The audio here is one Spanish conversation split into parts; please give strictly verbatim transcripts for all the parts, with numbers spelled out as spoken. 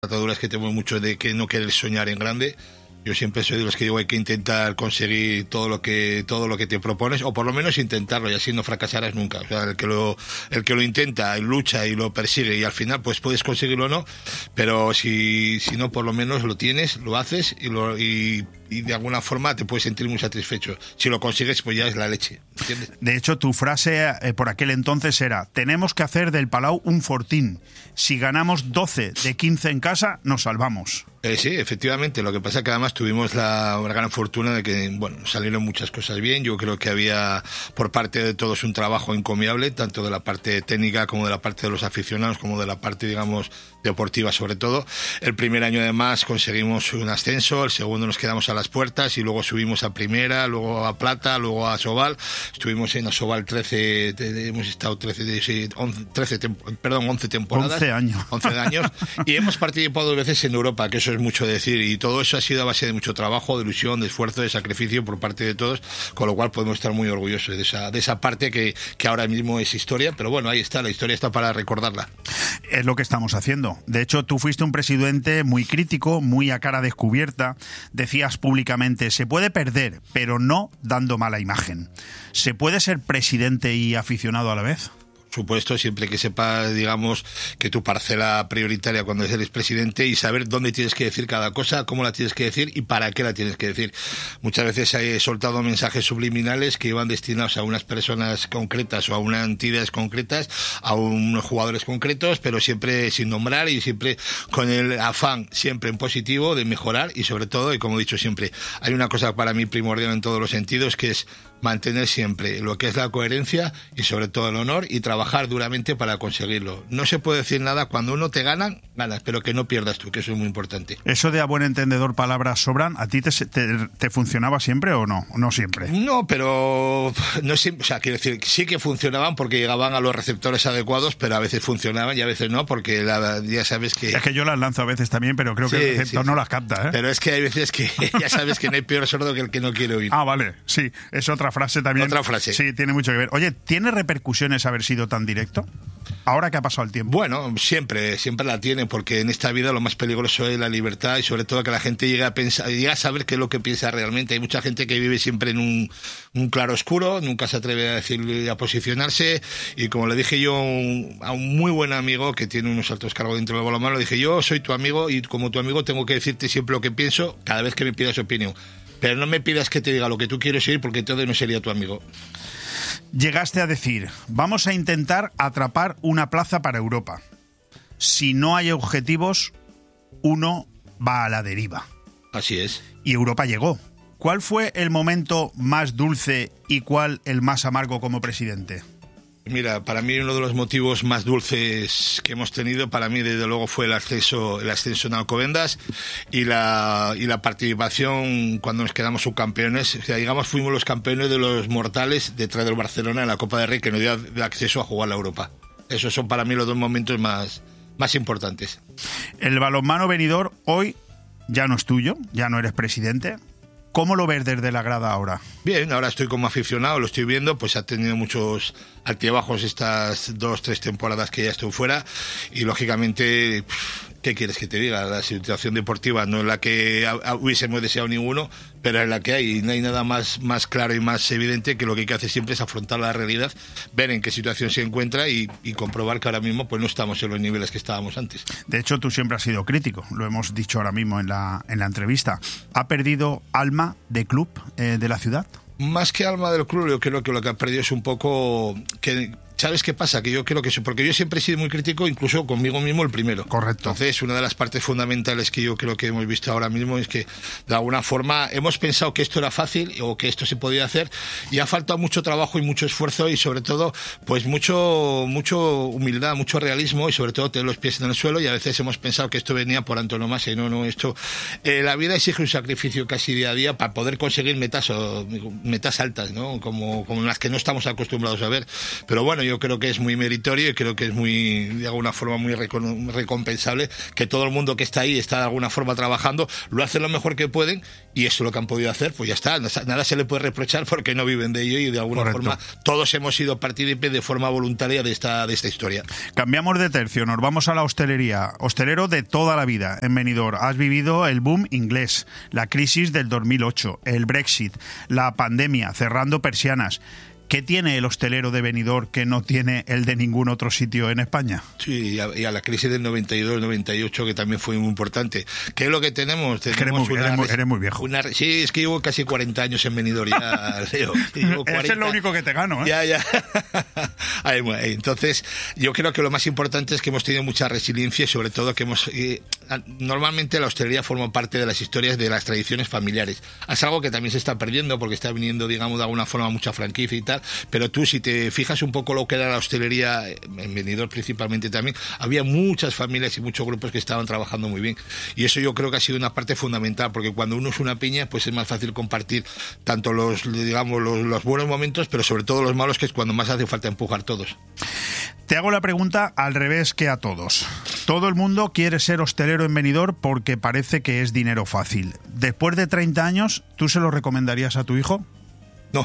ataduras que tenemos mucho de que no querer soñar en grande. Yo siempre soy de los que digo hay que intentar conseguir todo lo que todo lo que te propones, o por lo menos intentarlo, y así no fracasarás nunca. O sea, el que lo el que lo intenta, y lucha y lo persigue y al final pues puedes conseguirlo o no, pero si si no, por lo menos lo tienes, lo haces y lo y, y de alguna forma te puedes sentir muy satisfecho. Si lo consigues, pues ya es la leche, ¿entiendes? De hecho, tu frase eh, por aquel entonces era: tenemos que hacer del Palau un fortín. Si ganamos doce de quince en casa, nos salvamos. Eh, sí, efectivamente. Lo que pasa es que además tuvimos la, la gran fortuna de que, bueno, salieron muchas cosas bien. Yo creo que había por parte de todos un trabajo encomiable, tanto de la parte técnica como de la parte de los aficionados, como de la parte, digamos, deportiva sobre todo. El primer año además conseguimos un ascenso, el segundo nos quedamos a las puertas y luego subimos a primera, luego a plata, luego a Asobal. Estuvimos en Asobal trece, hemos estado trece, sí, once, trece, perdón, once temporadas. once años. once años. Y hemos participado dos veces en Europa, que eso es mucho decir, y todo eso ha sido a base de mucho trabajo, de ilusión, de esfuerzo, de sacrificio por parte de todos, con lo cual podemos estar muy orgullosos de esa, de esa parte que, que ahora mismo es historia, pero bueno, ahí está, la historia está para recordarla. Es lo que estamos haciendo. De hecho, tú fuiste un presidente muy crítico, muy a cara descubierta. Decías públicamente: se puede perder, pero no dando mala imagen. ¿Se puede ser presidente y aficionado a la vez? Supuesto, siempre que sepas, digamos, que tu parcela prioritaria cuando eres presidente y saber dónde tienes que decir cada cosa, cómo la tienes que decir y para qué la tienes que decir. Muchas veces he soltado mensajes subliminales que iban destinados a unas personas concretas o a unas entidades concretas, a unos jugadores concretos, pero siempre sin nombrar y siempre con el afán, siempre en positivo, de mejorar y sobre todo, y como he dicho siempre, hay una cosa para mí primordial en todos los sentidos, que es mantener siempre lo que es la coherencia y sobre todo el honor y trabajar duramente para conseguirlo. No se puede decir nada, cuando uno te gana, ganas, pero que no pierdas tú, que eso es muy importante. Eso de a buen entendedor palabras sobran, ¿a ti te, te, te funcionaba siempre o no? No siempre. No, pero no siempre, o sea, quiero decir, sí que funcionaban porque llegaban a los receptores adecuados, pero a veces funcionaban y a veces no, porque la, ya sabes que... Es que yo las lanzo a veces también, pero creo que sí, el receptor sí, no las capta, ¿eh? Pero es que hay veces que ya sabes que no hay peor sordo que el que no quiere oír. Ah, vale, sí, es otra frase también. Otra frase. Sí, tiene mucho que ver. Oye, ¿tiene repercusiones haber sido tan directo? Ahora que ha pasado el tiempo. Bueno, siempre, siempre la tiene, porque en esta vida lo más peligroso es la libertad y sobre todo que la gente llegue a pensar, llegue a saber qué es lo que piensa realmente. Hay mucha gente que vive siempre en un, un claro oscuro, nunca se atreve a decir, a posicionarse, y como le dije yo a un muy buen amigo que tiene unos altos cargos dentro del balonmano, le dije: yo soy tu amigo y como tu amigo tengo que decirte siempre lo que pienso cada vez que me pidas opinión. Pero no me pidas que te diga lo que tú quieres oír, porque entonces no sería tu amigo. Llegaste a decir: vamos a intentar atrapar una plaza para Europa. Si no hay objetivos, uno va a la deriva. Así es. Y Europa llegó. ¿Cuál fue el momento más dulce y cuál el más amargo como presidente? Mira, para mí uno de los motivos más dulces que hemos tenido, para mí desde luego fue el ascenso, el ascenso en Alcobendas y la, y la participación cuando nos quedamos subcampeones. O sea, digamos, fuimos los campeones de los mortales detrás del Barcelona en la Copa del Rey, que nos dio acceso a jugar la Europa. Esos son para mí los dos momentos más, más importantes. El balonmano venidor hoy ya no es tuyo, ya no eres presidente. ¿Cómo lo ves desde la grada ahora? Bien, ahora estoy como aficionado, lo estoy viendo, pues ha tenido muchos altibajos estas dos, tres temporadas que ya estoy fuera y lógicamente, ¿qué quieres que te diga? La situación deportiva no es la que hubiésemos deseado ninguno, pero es la que hay y no hay nada más, más claro y más evidente que lo que hay que hacer siempre es afrontar la realidad, ver en qué situación se encuentra y, y comprobar que ahora mismo pues no estamos en los niveles que estábamos antes. De hecho, tú siempre has sido crítico, lo hemos dicho ahora mismo en la, en la entrevista. ¿Ha perdido alma de club eh, de la ciudad? Más que alma del club, yo creo que lo que ha perdido es un poco... que ¿sabes qué pasa? Que yo creo que eso, porque yo siempre he sido muy crítico, incluso conmigo mismo el primero. Correcto. Entonces, una de las partes fundamentales que yo creo que hemos visto ahora mismo es que, de alguna forma, hemos pensado que esto era fácil o que esto se podía hacer y ha faltado mucho trabajo y mucho esfuerzo y, sobre todo, pues mucho mucho humildad, mucho realismo y, sobre todo, tener los pies en el suelo y a veces hemos pensado que esto venía por antonomasia y no, no, esto... Eh, la vida exige un sacrificio casi día a día para poder conseguir metas, o, metas altas, ¿no? Como, como las que no estamos acostumbrados a ver. Pero bueno, yo yo creo que es muy meritorio y creo que es muy, de alguna forma, muy recon- recompensable que todo el mundo que está ahí está de alguna forma trabajando, lo hacen lo mejor que pueden y eso es lo que han podido hacer, pues ya está, nada se le puede reprochar porque no viven de ello y de alguna Correcto. forma todos hemos sido partícipes de forma voluntaria de esta, de esta historia. Cambiamos de tercio, nos vamos a la hostelería. Hostelero de toda la vida en Benidorm. Has vivido el boom inglés, la crisis del dos mil ocho, el Brexit, la pandemia, cerrando persianas. ¿Qué tiene el hostelero de Benidorm que no tiene el de ningún otro sitio en España? Sí, y a, y a la crisis del noventa y dos noventa y ocho, que también fue muy importante. ¿Qué es lo que tenemos? tenemos eres, muy, una, eres, muy, eres muy viejo. Una, sí, es que llevo casi cuarenta años en Benidorm ya, Leo. Llevo cuarenta. Eso es lo único que te gano, ¿eh? Ya, ya. Entonces, yo creo que lo más importante es que hemos tenido mucha resiliencia y sobre todo que hemos... Eh, normalmente la hostelería forma parte de las historias de las tradiciones familiares. Es algo que también se está perdiendo porque está viniendo, digamos, de alguna forma mucha franquicia y tal. Pero tú, si te fijas un poco lo que era la hostelería, en Benidorm principalmente también, había muchas familias y muchos grupos que estaban trabajando muy bien. Y eso yo creo que ha sido una parte fundamental, porque cuando uno es una piña, pues es más fácil compartir tanto los, digamos, los, los buenos momentos, pero sobre todo los malos, que es cuando más hace falta empujar todos. Te hago la pregunta al revés que a todos. Todo el mundo quiere ser hostelero en Benidorm porque parece que es dinero fácil. Después de treinta años, ¿tú se lo recomendarías a tu hijo? No.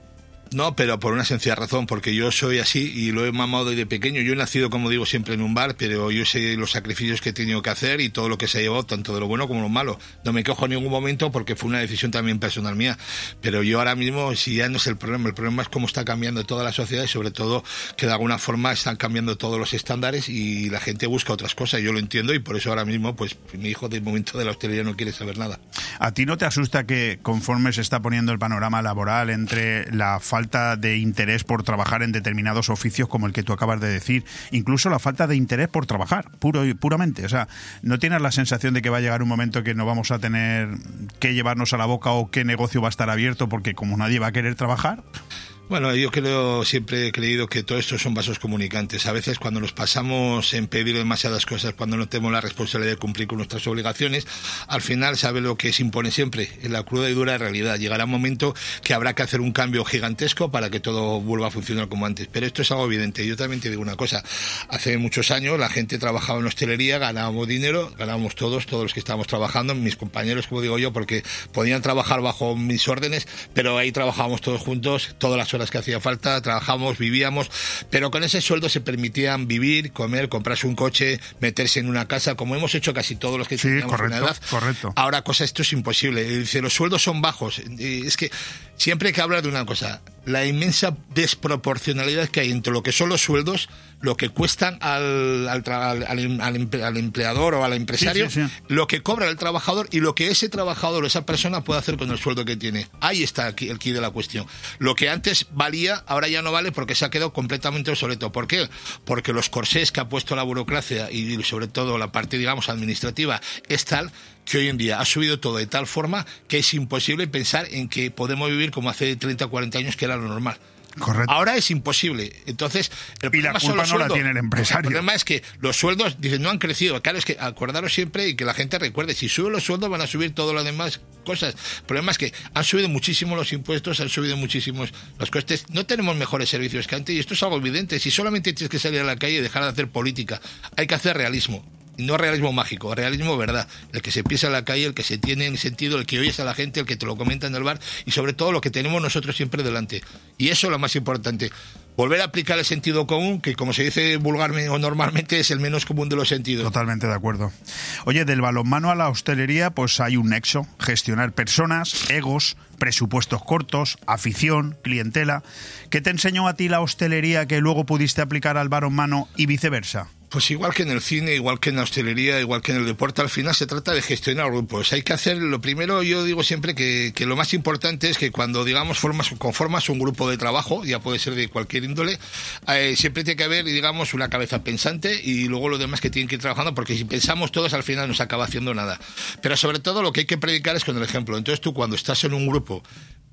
No, pero por una sencilla razón, porque yo soy así y lo he mamado desde pequeño. Yo he nacido, como digo, siempre en un bar, pero yo sé los sacrificios que he tenido que hacer y todo lo que se ha llevado, tanto de lo bueno como de lo malo. No me quejo en ningún momento porque fue una decisión también personal mía. Pero yo ahora mismo, si ya no es el problema, el problema es cómo está cambiando toda la sociedad y sobre todo que de alguna forma están cambiando todos los estándares y la gente busca otras cosas. Yo lo entiendo y por eso ahora mismo, pues mi hijo del momento de la hostelería no quiere saber nada. ¿A ti no te asusta que conforme se está poniendo el panorama laboral entre la falta de interés por trabajar en determinados oficios como el que tú acabas de decir, incluso la falta de interés por trabajar, puro y puramente? O sea, ¿no tienes la sensación de que va a llegar un momento que no vamos a tener que llevarnos a la boca o qué negocio va a estar abierto porque como nadie va a querer trabajar? Bueno, yo creo, siempre he creído que todo esto son vasos comunicantes. A veces cuando nos pasamos en pedir demasiadas cosas, cuando no tenemos la responsabilidad de cumplir con nuestras obligaciones, al final sabe lo que se impone siempre, en la cruda y dura realidad. Llegará un momento que habrá que hacer un cambio gigantesco para que todo vuelva a funcionar como antes. Pero esto es algo evidente. Yo también te digo una cosa. Hace muchos años la gente trabajaba en hostelería, ganábamos dinero, ganábamos todos, todos los que estábamos trabajando, mis compañeros, como digo yo, porque podían trabajar bajo mis órdenes, pero ahí trabajábamos todos juntos, todas las horas que hacía falta, trabajamos, vivíamos, pero con ese sueldo se permitían vivir, comer, comprarse un coche, meterse en una casa, como hemos hecho casi todos los que sí, teníamos correcto, una edad. Correcto. Ahora, cosa, esto es imposible. Dice, los sueldos son bajos. Es que siempre hay que hablar de una cosa, la inmensa desproporcionalidad que hay entre lo que son los sueldos, lo que cuestan al, al, al, al, al empleador o al empresario, sí, sí, sí. lo que cobra el trabajador y lo que ese trabajador o esa persona puede hacer con el sueldo que tiene. Ahí está el quid de la cuestión. Lo que antes valía, ahora ya no vale porque se ha quedado completamente obsoleto. ¿Por qué? Porque los corsés que ha puesto la burocracia y sobre todo la parte, digamos, administrativa es tal que hoy en día ha subido todo de tal forma que es imposible pensar en que podemos vivir como hace treinta o cuarenta años, que era lo normal. Correcto. Ahora es imposible. Entonces, el y la culpa no sueldos. La tiene el empresario. El problema es que los sueldos, dicen, no han crecido. Claro, es que acordaros siempre y que la gente recuerde, si suben los sueldos van a subir todas las demás cosas. El problema es que han subido muchísimo los impuestos, han subido muchísimos los costes. No tenemos mejores servicios que antes y esto es algo evidente. Si solamente tienes que salir a la calle y dejar de hacer política, hay que hacer realismo. Y no realismo mágico, realismo verdad, el que se piensa en la calle, el que se tiene en sentido, el que oyes a la gente, el que te lo comenta en el bar y sobre todo lo que tenemos nosotros siempre delante. Y eso es lo más importante, volver a aplicar el sentido común, que como se dice vulgarmente o normalmente es el menos común de los sentidos. Totalmente de acuerdo. Oye, del balonmano a la hostelería pues hay un nexo, gestionar personas, egos, presupuestos cortos, afición, clientela. ¿Qué te enseñó a ti la hostelería que luego pudiste aplicar al balonmano y viceversa? Pues igual que en el cine, igual que en la hostelería, igual que en el deporte, al final se trata de gestionar grupos. Hay que hacer, lo primero, yo digo siempre que, que lo más importante es que cuando, digamos, formas, conformas un grupo de trabajo, ya puede ser de cualquier índole, eh, siempre tiene que haber, digamos, una cabeza pensante y luego los demás que tienen que ir trabajando, porque si pensamos todos, al final no se acaba haciendo nada. Pero sobre todo lo que hay que predicar es con el ejemplo. Entonces tú, cuando estás en un grupo,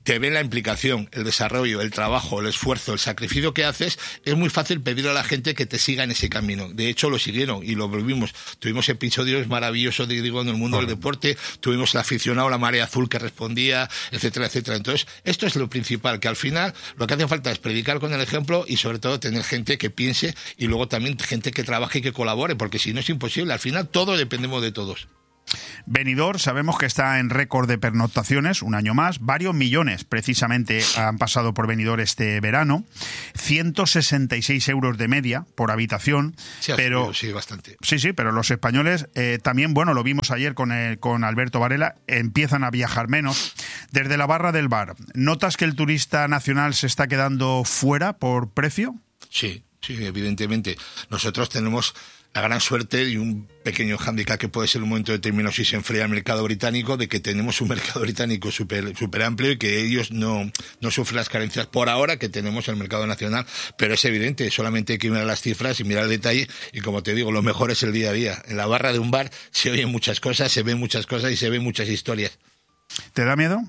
te ven la implicación, el desarrollo, el trabajo, el esfuerzo, el sacrificio que haces, es muy fácil pedir a la gente que te siga en ese camino. De hecho, lo siguieron y lo volvimos. Tuvimos episodios maravillosos, digo, en el mundo del deporte, tuvimos el aficionado, la marea azul que respondía, etcétera, etcétera. Entonces, esto es lo principal, que al final lo que hace falta es predicar con el ejemplo y sobre todo tener gente que piense y luego también gente que trabaje y que colabore, porque si no es imposible. Al final todos dependemos de todos. Benidorm sabemos que está en récord de pernoctaciones, un año más. Varios millones precisamente han pasado por Benidorm este verano. ciento sesenta y seis euros de media por habitación. Sí, pero subido, sí, bastante. Sí, sí, pero los españoles eh, también, bueno, lo vimos ayer con, el, con Alberto Varela, empiezan a viajar menos. Desde la barra del bar, ¿notas que el turista nacional se está quedando fuera por precio? Sí, sí, evidentemente. Nosotros tenemos la gran suerte y un pequeño hándicap que puede ser en un momento determinado si se enfría el mercado británico, de que tenemos un mercado británico súper súper amplio y que ellos no, no sufren las carencias por ahora que tenemos en el mercado nacional, pero es evidente, solamente hay que mirar las cifras y mirar el detalle y como te digo, lo mejor es el día a día. En la barra de un bar se oyen muchas cosas, se ven muchas cosas y se ven muchas historias. ¿Te da miedo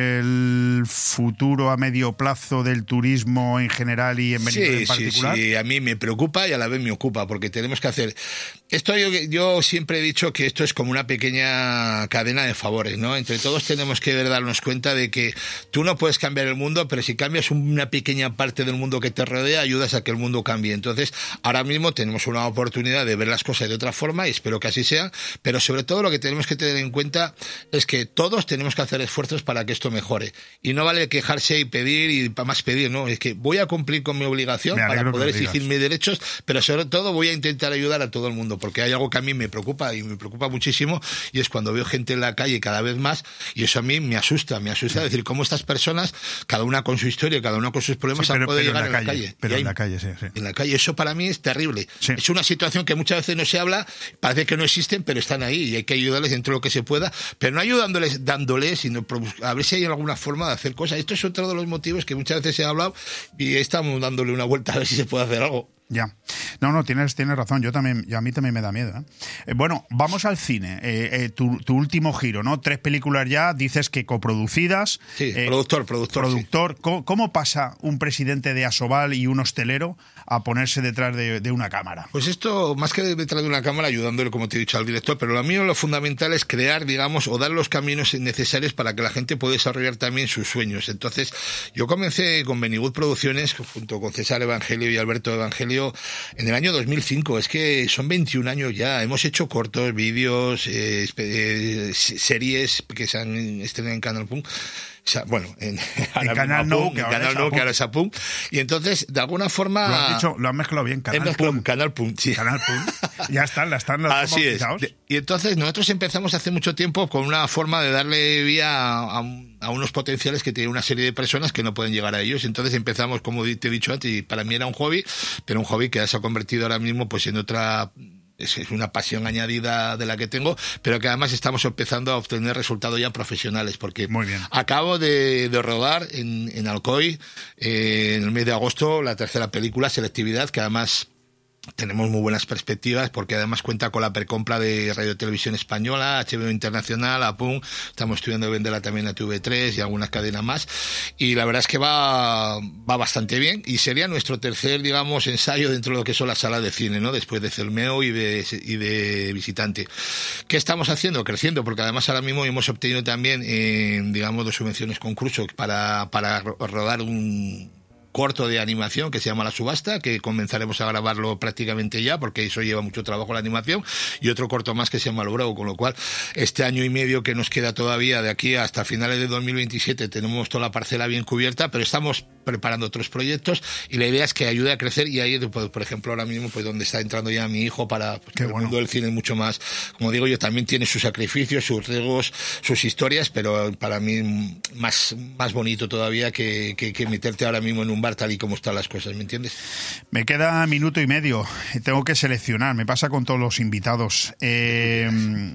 el futuro a medio plazo del turismo en general y en Benidorm sí, en particular? Sí, sí, a mí me preocupa y a la vez me ocupa, porque tenemos que hacer... Esto yo, yo siempre he dicho que esto es como una pequeña cadena de favores, ¿no? Entre todos tenemos que darnos cuenta de que tú no puedes cambiar el mundo, pero si cambias una pequeña parte del mundo que te rodea, ayudas a que el mundo cambie. Entonces, ahora mismo tenemos una oportunidad de ver las cosas de otra forma y espero que así sea, pero sobre todo lo que tenemos que tener en cuenta es que todos tenemos que hacer esfuerzos para que esto mejore. Y no vale quejarse y pedir y para más pedir, no. Es que voy a cumplir con mi obligación para poder exigir mis derechos, pero sobre todo voy a intentar ayudar a todo el mundo, porque hay algo que a mí me preocupa y me preocupa muchísimo y es cuando veo gente en la calle cada vez más y eso a mí me asusta, me asusta sí. decir cómo estas personas, cada una con su historia, cada una con sus problemas, sí, pero, han podido llegar en la, en la calle. calle. Pero hay, en la calle, sí, sí. En la calle, eso para mí es terrible. Sí. Es una situación que muchas veces no se habla, parece que no existen, pero están ahí y hay que ayudarles dentro de lo que se pueda, pero no ayudándoles, dándoles, sino a ver si hay alguna forma de hacer cosas. Esto es otro de los motivos que muchas veces se ha hablado y estamos dándole una vuelta a ver si se puede hacer algo. Ya. No, no, tienes, tienes razón. Yo también, yo a mí también me da miedo. ¿eh? Eh, bueno, vamos al cine. Eh, eh, tu, tu último giro, ¿no? Tres películas ya, dices que coproducidas. Sí, eh, productor, productor. Productor. Sí. ¿Cómo, ¿Cómo pasa un presidente de Asobal y un hostelero a ponerse detrás de, de una cámara? Pues esto, más que detrás de una cámara, ayudándole, como te he dicho, al director, pero lo mío, lo fundamental es crear, digamos, o dar los caminos necesarios para que la gente pueda desarrollar también sus sueños. Entonces, yo comencé con Benigud Producciones, junto con César Evangelio y Alberto Evangelio, en el año dos mil cinco. Es que son veintiún años ya. Hemos hecho cortos, vídeos, eh, eh, series que se han estrenado en Canal Pum. O sea, bueno, en, en Canal No, que ahora, Canal no, que ahora es Apum. Y entonces, de alguna forma... Lo has dicho, lo has mezclado bien, Canal Pum. Canal Pum, sí. Canal Pum. Ya están, la están los Así es. Y entonces nosotros empezamos hace mucho tiempo con una forma de darle vía a, a unos potenciales que tienen una serie de personas que no pueden llegar a ellos. Entonces empezamos, como te he dicho antes, y para mí era un hobby, pero un hobby que ya se ha convertido ahora mismo pues en otra... Es una pasión añadida de la que tengo, pero que además estamos empezando a obtener resultados ya profesionales, porque Muy bien. acabo de, de rodar en, en Alcoy, eh, en el mes de agosto, la tercera película, Selectividad, que además tenemos muy buenas perspectivas porque además cuenta con la precompra de Radio Televisión Española, H B O Internacional, Apum, estamos estudiando venderla también a T V tres y algunas cadenas más y la verdad es que va va bastante bien y sería nuestro tercer, digamos, ensayo dentro de lo que son las salas de cine, ¿no? Después de Celmeo y de, y de Visitante. ¿Qué estamos haciendo? Creciendo, porque además ahora mismo hemos obtenido también, eh, digamos, dos subvenciones concurso para, para rodar un corto de animación que se llama La Subasta, que comenzaremos a grabarlo prácticamente ya, porque eso lleva mucho trabajo la animación, y otro corto más que se llama El Bravo, con lo cual este año y medio que nos queda todavía de aquí hasta finales de dos mil veintisiete tenemos toda la parcela bien cubierta, pero estamos preparando otros proyectos y la idea es que ayude a crecer y ahí, pues, por ejemplo, ahora mismo pues donde está entrando ya mi hijo para pues, el bueno. mundo del cine mucho más, como digo yo, también tiene sus sacrificios, sus riesgos, sus historias, pero para mí más, más bonito todavía que, que, que meterte ahora mismo en un bar tal y como están las cosas, ¿me entiendes? Me queda minuto y medio, tengo que seleccionar, me pasa con todos los invitados. Eh,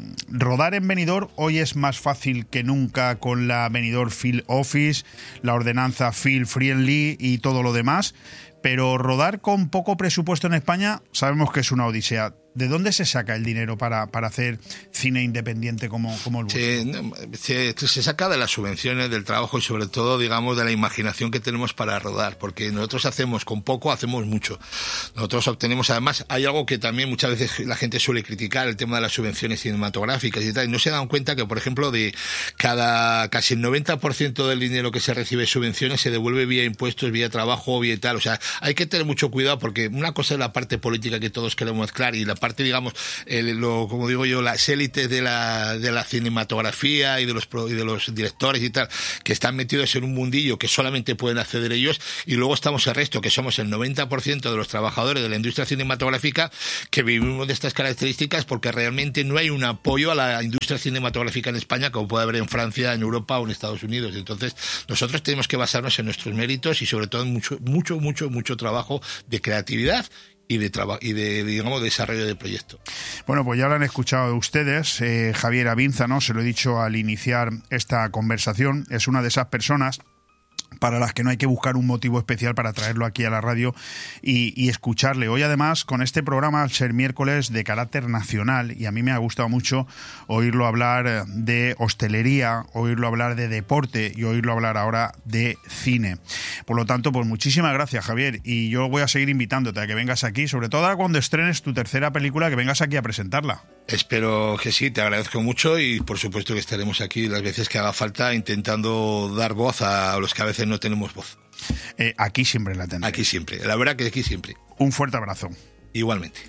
rodar en Benidorm hoy es más fácil que nunca con la Benidorm Film Office, la ordenanza Film Friendly y todo lo demás, pero rodar con poco presupuesto en España sabemos que es una odisea. ¿De dónde se saca el dinero para, para hacer cine independiente como, como el vuestro? Se, se, se saca de las subvenciones, del trabajo y sobre todo, digamos, de la imaginación que tenemos para rodar, porque nosotros hacemos con poco, hacemos mucho. Nosotros obtenemos, además, hay algo que también muchas veces la gente suele criticar, el tema de las subvenciones cinematográficas y tal, y no se dan cuenta que, por ejemplo, de cada casi el noventa por ciento del dinero que se recibe de subvenciones se devuelve vía impuestos, vía trabajo, vía tal. O sea, hay que tener mucho cuidado porque una cosa es la parte política que todos queremos mezclar y la parte, digamos, el, lo, como digo yo, las élites de la, de la cinematografía y de los, y de los directores y tal, que están metidos en un mundillo que solamente pueden acceder ellos, y luego estamos el resto, que somos el noventa por ciento de los trabajadores de la industria cinematográfica que vivimos de estas características porque realmente no hay un apoyo a la industria cinematográfica en España como puede haber en Francia, en Europa o en Estados Unidos. Entonces, nosotros tenemos que basarnos en nuestros méritos y sobre todo en mucho, mucho, mucho, mucho trabajo de creatividad y de trabajo y de, digamos, desarrollo de proyecto. Bueno, pues ya lo han escuchado ustedes. eh, Javier Avinza, ¿no? Se lo he dicho al iniciar esta conversación, es una de esas personas para las que no hay que buscar un motivo especial para traerlo aquí a la radio y, y escucharle. Hoy, además, con este programa, al ser miércoles de carácter nacional, y a mí me ha gustado mucho oírlo hablar de hostelería, oírlo hablar de deporte y oírlo hablar ahora de cine. Por lo tanto, pues muchísimas gracias, Javier, y yo voy a seguir invitándote a que vengas aquí, sobre todo cuando estrenes tu tercera película, que vengas aquí a presentarla. Espero que sí, te agradezco mucho y por supuesto que estaremos aquí las veces que haga falta intentando dar voz a los que a veces no tenemos voz. Eh, aquí siempre la tendré. Aquí siempre, la verdad que aquí siempre. Un fuerte abrazo. Igualmente.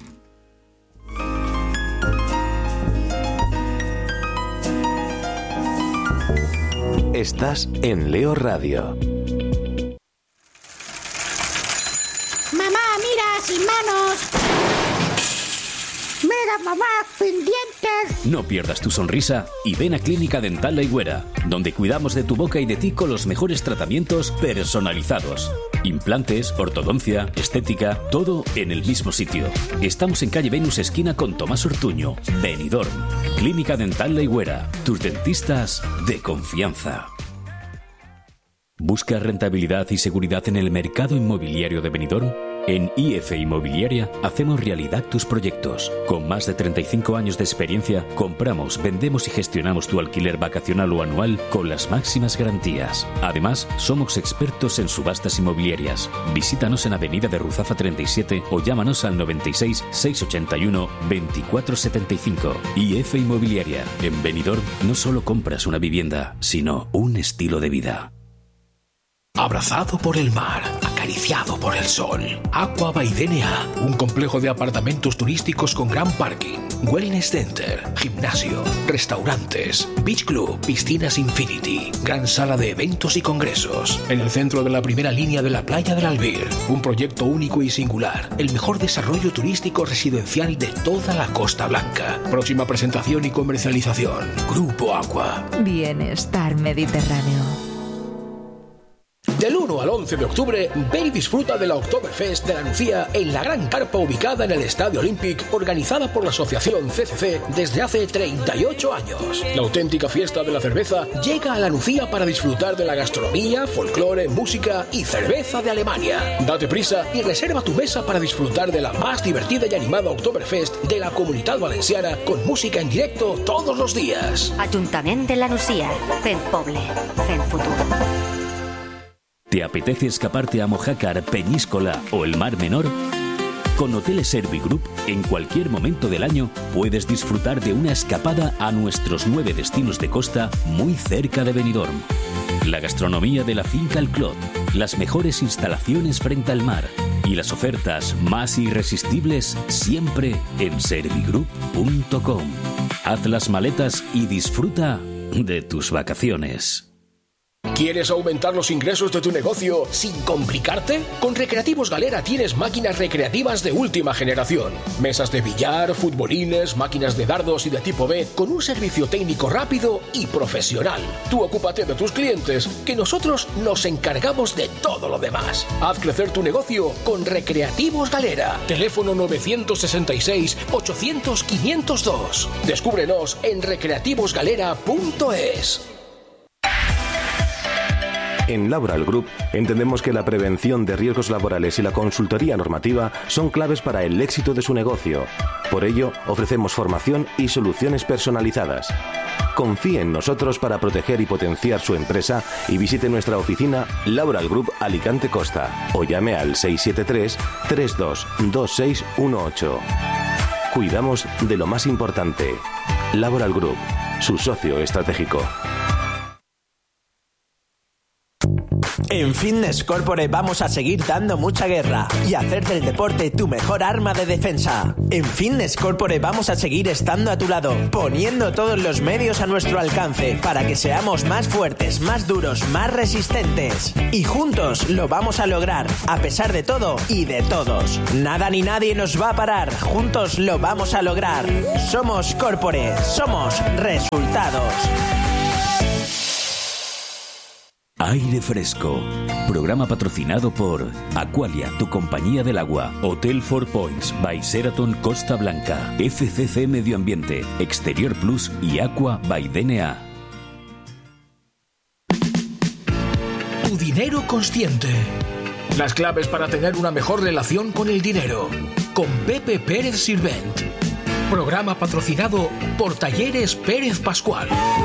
Estás en Leo Radio. Mamá, mira, sin manos. Mira, mamá, sin dientes. No pierdas tu sonrisa y ven a Clínica Dental La Higuera, donde cuidamos de tu boca y de ti con los mejores tratamientos personalizados. Implantes, ortodoncia, estética, todo en el mismo sitio. Estamos en calle Venus, esquina con Tomás Ortuño, Benidorm. Clínica Dental La Higuera, tus dentistas de confianza. ¿Buscas rentabilidad y seguridad en el mercado inmobiliario de Benidorm? En I F Inmobiliaria hacemos realidad tus proyectos. Con más de treinta y cinco años de experiencia, compramos, vendemos y gestionamos tu alquiler vacacional o anual con las máximas garantías. Además, somos expertos en subastas inmobiliarias. Visítanos en Avenida de Ruzafa treinta y siete o llámanos al noventa y seis, seiscientos ochenta y uno, veinticuatro setenta y cinco. I F Inmobiliaria. En Benidorm no solo compras una vivienda, sino un estilo de vida. Abrazado por el mar, acariciado por el sol. Aqua by D N A, un complejo de apartamentos turísticos con gran parking, wellness center, gimnasio, restaurantes, beach club, piscinas infinity, gran sala de eventos y congresos. En el centro de la primera línea de la playa del Albir, un proyecto único y singular, el mejor desarrollo turístico residencial de toda la Costa Blanca. Próxima presentación y comercialización, Grupo Aqua. Bienestar Mediterráneo. Del uno al once de octubre, ven y disfruta de la Oktoberfest de la Nucía en la gran carpa ubicada en el Estadio Olympic, organizada por la asociación C C C desde hace treinta y ocho años. La auténtica fiesta de la cerveza llega a la Nucía para disfrutar de la gastronomía, folclore, música y cerveza de Alemania. Date prisa y reserva tu mesa para disfrutar de la más divertida y animada Oktoberfest de la Comunitat Valenciana con música en directo todos los días. Ayuntamiento de la Nucía, fent poble, fent futur. ¿Te apetece escaparte a Mojácar, Peñíscola o el Mar Menor? Con Hoteles Servigroup, en cualquier momento del año puedes disfrutar de una escapada a nuestros nueve destinos de costa muy cerca de Benidorm. La gastronomía de la finca El Clot, las mejores instalaciones frente al mar y las ofertas más irresistibles siempre en servigroup punto com. Haz las maletas y disfruta de tus vacaciones. ¿Quieres aumentar los ingresos de tu negocio sin complicarte? Con Recreativos Galera tienes máquinas recreativas de última generación. Mesas de billar, futbolines, máquinas de dardos y de tipo B, con un servicio técnico rápido y profesional. Tú ocúpate de tus clientes, que nosotros nos encargamos de todo lo demás. Haz crecer tu negocio con Recreativos Galera. Teléfono novecientos sesenta y seis, ochocientos, quinientos dos. Descúbrenos en recreativos galera punto es. En Laboral Group entendemos que la prevención de riesgos laborales y la consultoría normativa son claves para el éxito de su negocio. Por ello, ofrecemos formación y soluciones personalizadas. Confíe en nosotros para proteger y potenciar su empresa y visite nuestra oficina Laboral Group Alicante Costa o llame al seis siete tres, tres dos dos seis uno ocho. Cuidamos de lo más importante. Laboral Group, su socio estratégico. En Fitness Corporate vamos a seguir dando mucha guerra y hacer del deporte tu mejor arma de defensa. En Fitness Corporate vamos a seguir estando a tu lado, poniendo todos los medios a nuestro alcance para que seamos más fuertes, más duros, más resistentes. Y juntos lo vamos a lograr, a pesar de todo y de todos. Nada ni nadie nos va a parar, juntos lo vamos a lograr. Somos Corporate, somos resultados. Aire Fresco, programa patrocinado por Aqualia, tu compañía del agua, Hotel Four Points by Sheraton Costa Blanca, F C C Medio Ambiente, Exterior Plus y Aqua by D N A. Tu dinero consciente. Las claves para tener una mejor relación con el dinero. Con Pepe Pérez Sirvent. Programa patrocinado por Talleres Pérez Pascual.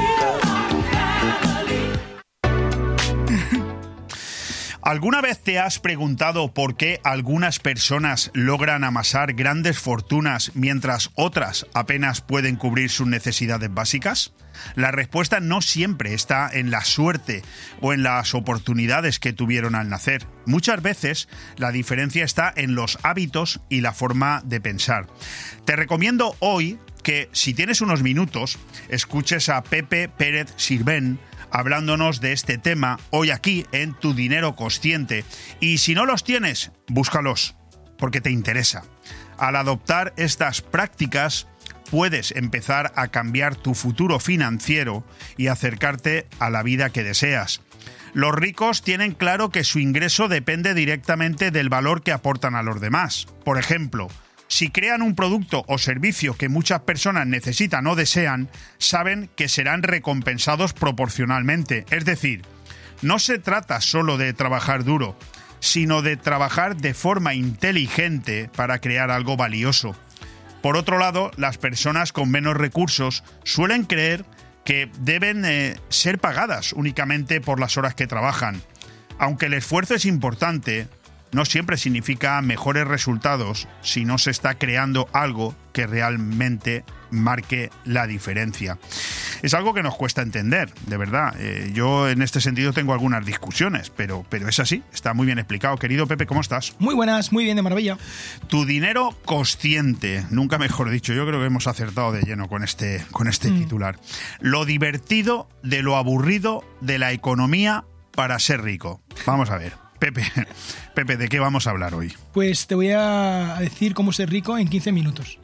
¿Alguna vez te has preguntado por qué algunas personas logran amasar grandes fortunas mientras otras apenas pueden cubrir sus necesidades básicas? La respuesta no siempre está en la suerte o en las oportunidades que tuvieron al nacer. Muchas veces la diferencia está en los hábitos y la forma de pensar. Te recomiendo hoy que, si tienes unos minutos, escuches a Pepe Pérez Sirvent hablándonos de este tema hoy aquí en Tu Dinero Consciente. Y si no los tienes, búscalos, porque te interesa. Al adoptar estas prácticas, puedes empezar a cambiar tu futuro financiero y acercarte a la vida que deseas. Los ricos tienen claro que su ingreso depende directamente del valor que aportan a los demás. Por ejemplo, si crean un producto o servicio que muchas personas necesitan o desean, saben que serán recompensados proporcionalmente. Es decir, no se trata solo de trabajar duro, sino de trabajar de forma inteligente para crear algo valioso. Por otro lado, las personas con menos recursos suelen creer que deben eh, ser pagadas únicamente por las horas que trabajan. Aunque el esfuerzo es importante, no siempre significa mejores resultados si no se está creando algo que realmente marque la diferencia. Es algo que nos cuesta entender, de verdad. Eh, yo en este sentido tengo algunas discusiones, pero, pero es así, está muy bien explicado. Querido Pepe, ¿cómo estás? Muy buenas, muy bien, de maravilla. Tu dinero consciente, nunca mejor dicho. Yo creo que hemos acertado de lleno con este, con este mm. titular. Lo divertido de lo aburrido de la economía para ser rico. Vamos a ver. Pepe, Pepe, ¿de qué vamos a hablar hoy? Pues te voy a decir cómo ser rico en quince minutos.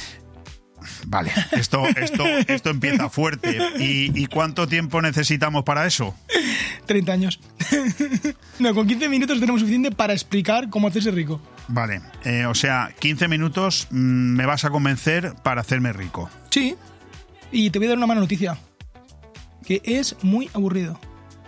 Vale, esto, esto, esto empieza fuerte. ¿Y, ¿Y cuánto tiempo necesitamos para eso? treinta años. No, con quince minutos tenemos suficiente para explicar cómo hacerse rico. Vale, eh, o sea, quince minutos mmm, me vas a convencer para hacerme rico. Sí, y te voy a dar una mala noticia, que es muy aburrido.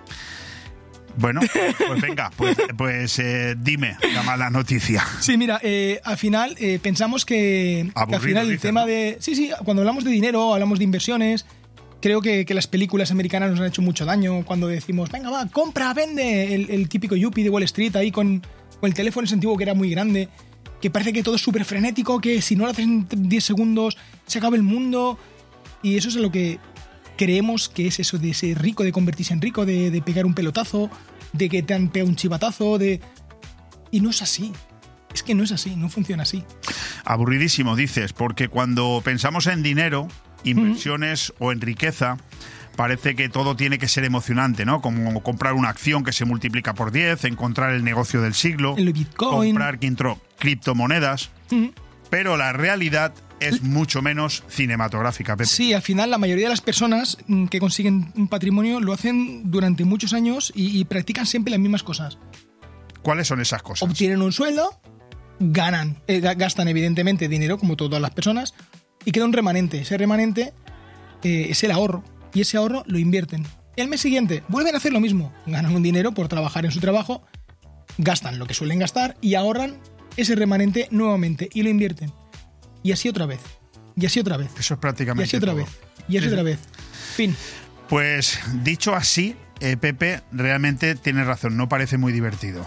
Bueno, pues venga, pues, pues eh, dime la mala noticia. Sí, mira, eh, al final eh, pensamos que, que al final el dices, tema ¿no? de... Sí, sí, cuando hablamos de dinero, hablamos de inversiones, creo que, que las películas americanas nos han hecho mucho daño cuando decimos, venga, va, compra, vende, el, el típico yuppie de Wall Street ahí con, con el teléfono ese antiguo que era muy grande, que parece que todo es súper frenético, que si no lo haces en diez segundos se acaba el mundo, y eso es lo que... creemos que es eso de ser rico, de convertirse en rico, de, de pegar un pelotazo, de que te han pegado un chivatazo, de... Y no es así. Es que no es así, no funciona así. Aburridísimo, dices, porque cuando pensamos en dinero, inversiones mm. o en riqueza, parece que todo tiene que ser emocionante, ¿no? Como comprar una acción que se multiplica por diez, encontrar el negocio del siglo, el Bitcoin, comprar criptomonedas, mm. pero la realidad es mucho menos cinematográfica, Pepe. Sí, al final la mayoría de las personas que consiguen un patrimonio lo hacen durante muchos años y, y practican siempre las mismas cosas. ¿Cuáles son esas cosas? Obtienen un sueldo, ganan, eh, gastan evidentemente dinero como todas las personas y queda un remanente. Ese remanente eh, es el ahorro y ese ahorro lo invierten. Y al mes siguiente vuelven a hacer lo mismo. Ganan un dinero por trabajar en su trabajo, gastan lo que suelen gastar y ahorran ese remanente nuevamente y lo invierten. Y así otra vez. Y así otra vez. Eso es prácticamente Y así otra todo. vez. Y así Sí, otra sí. vez. Fin. Pues dicho así, eh, Pepe, realmente tienes razón, no parece muy divertido.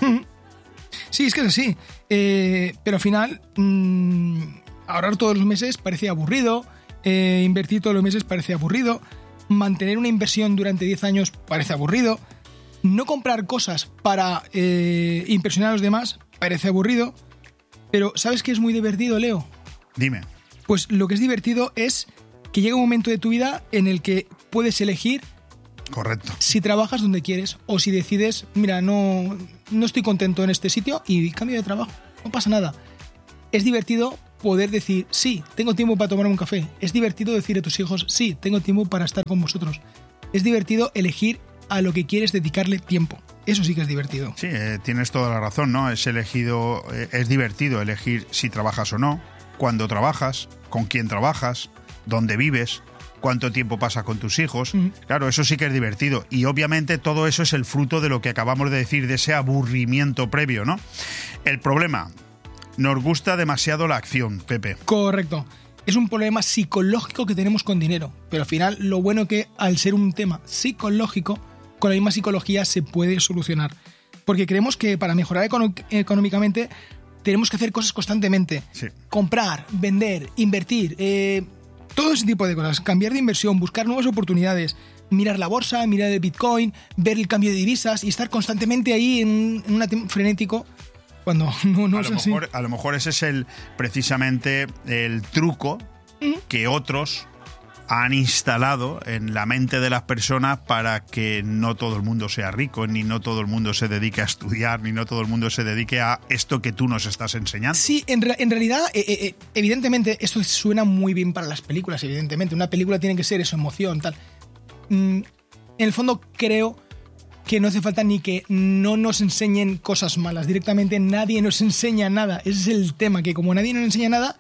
Sí, es que es así. Eh, pero al final, mmm, ahorrar todos los meses parece aburrido, eh, invertir todos los meses parece aburrido, mantener una inversión durante diez años parece aburrido, no comprar cosas para eh, impresionar a los demás parece aburrido, pero ¿sabes qué es muy divertido, Leo? Dime. Pues lo que es divertido es que llega un momento de tu vida en el que puedes elegir Correcto. si trabajas donde quieres o si decides, mira, no, no estoy contento en este sitio y cambio de trabajo, no pasa nada. Es divertido poder decir, sí, tengo tiempo para tomar un café. Es divertido decir a tus hijos, sí, tengo tiempo para estar con vosotros. Es divertido elegir a lo que quieres dedicarle tiempo. Eso sí que es divertido. Sí, eh, tienes toda la razón, ¿no? Es elegido, eh, es divertido elegir si trabajas o no, cuándo trabajas, con quién trabajas, dónde vives, cuánto tiempo pasas con tus hijos. Mm. Claro, eso sí que es divertido. Y obviamente todo eso es el fruto de lo que acabamos de decir, de ese aburrimiento previo, ¿no? El problema, nos gusta demasiado la acción, Pepe. Correcto. Es un problema psicológico que tenemos con dinero. Pero al final, lo bueno que al ser un tema psicológico, con la misma psicología se puede solucionar. Porque creemos que para mejorar econo- económicamente tenemos que hacer cosas constantemente. Sí. Comprar, vender, invertir, eh, todo ese tipo de cosas. Cambiar de inversión, buscar nuevas oportunidades, mirar la bolsa, mirar el Bitcoin, ver el cambio de divisas y estar constantemente ahí en, en un frenético cuando no, no a es lo así. mejor, a lo mejor ese es el precisamente el truco ¿Mm? que otros han instalado en la mente de las personas para que no todo el mundo sea rico, ni no todo el mundo se dedique a estudiar, ni no todo el mundo se dedique a esto que tú nos estás enseñando. Sí, en, re- en realidad, eh, eh, evidentemente, esto suena muy bien para las películas, evidentemente. Una película tiene que ser eso, emoción, tal. Mm, en el fondo, creo que no hace falta ni que no nos enseñen cosas malas. Directamente nadie nos enseña nada. Ese es el tema, que como nadie nos enseña nada,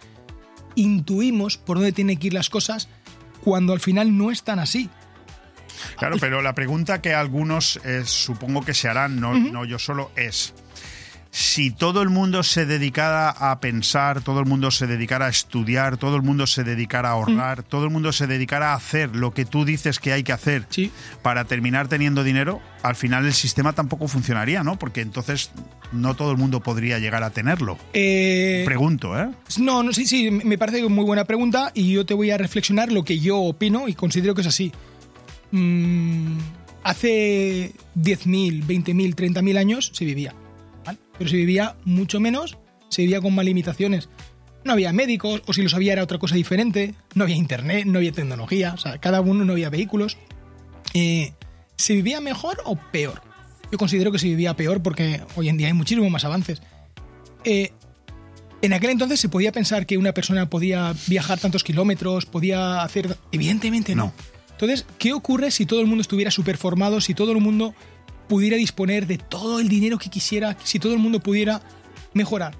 intuimos por dónde tienen que ir las cosas cuando al final no es tan así. Claro, pero la pregunta que algunos eh, supongo que se harán, no, uh-huh. no yo solo, es: si todo el mundo se dedicara a pensar, todo el mundo se dedicara a estudiar, todo el mundo se dedicara a ahorrar, uh-huh. todo el mundo se dedicara a hacer lo que tú dices que hay que hacer sí. para terminar teniendo dinero, al final el sistema tampoco funcionaría, ¿no? Porque entonces no todo el mundo podría llegar a tenerlo. Eh... Pregunto, ¿eh? No, no, sí, sí, me parece muy buena pregunta y yo te voy a reflexionar lo que yo opino y considero que es así. Mm, hace diez mil, veinte mil, treinta mil años se vivía, ¿vale? Pero se vivía mucho menos, se vivía con más limitaciones. No había médicos, o si los había era otra cosa diferente, no había internet, no había tecnología, o sea, cada uno no había vehículos. Eh, ¿Se vivía mejor o peor? Yo considero que se vivía peor porque hoy en día hay muchísimos más avances. Eh, en aquel entonces se podía pensar que una persona podía viajar tantos kilómetros, podía hacer... Evidentemente no. no. Entonces, ¿qué ocurre si todo el mundo estuviera súper formado, si todo el mundo pudiera disponer de todo el dinero que quisiera, si todo el mundo pudiera mejorar?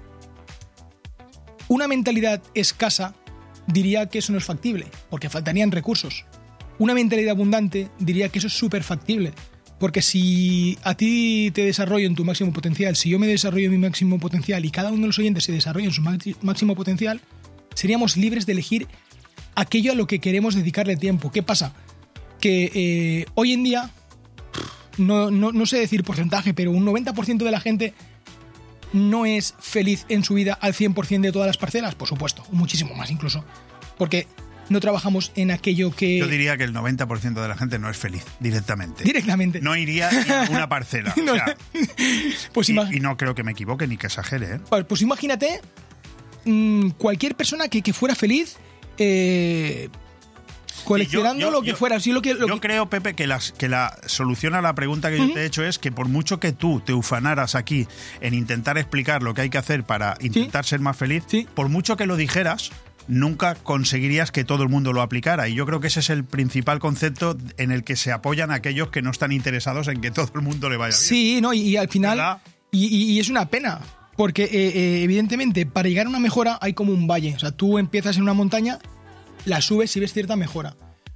Una mentalidad escasa diría que eso no es factible, porque faltarían recursos. Una mentalidad abundante diría que eso es súper factible, porque si a ti te desarrollo en tu máximo potencial, si yo me desarrollo en mi máximo potencial y cada uno de los oyentes se desarrolla en su máximo potencial, seríamos libres de elegir aquello a lo que queremos dedicarle tiempo. ¿Qué pasa? Que eh, hoy en día, no, no, no sé decir porcentaje, pero un noventa por ciento de la gente no es feliz en su vida al cien por ciento de todas las parcelas, por supuesto, muchísimo más incluso, porque no trabajamos en aquello que... Yo diría que el noventa por ciento de la gente no es feliz, directamente. Directamente. No iría ni a una parcela. no, o sea, pues y, imag... y no creo que me equivoque ni que exagere, ¿eh? Pues, pues imagínate mmm, cualquier persona que, que fuera feliz eh, coleccionando yo, yo, lo que yo, fuera. Sí, lo que, lo yo que... creo, Pepe, que, las, que la solución a la pregunta que uh-huh. yo te he hecho es que por mucho que tú te ufanaras aquí en intentar explicar lo que hay que hacer para intentar ¿Sí? ser más feliz, ¿Sí? por mucho que lo dijeras, nunca conseguirías que todo el mundo lo aplicara. Y yo creo que ese es el principal concepto en el que se apoyan aquellos que no están interesados en que todo el mundo le vaya bien. Sí, no, y, y al final... Y, y, y es una pena, porque eh, eh, evidentemente para llegar a una mejora hay como un valle. O sea, tú empiezas en una montaña, la subes y ves cierta mejora.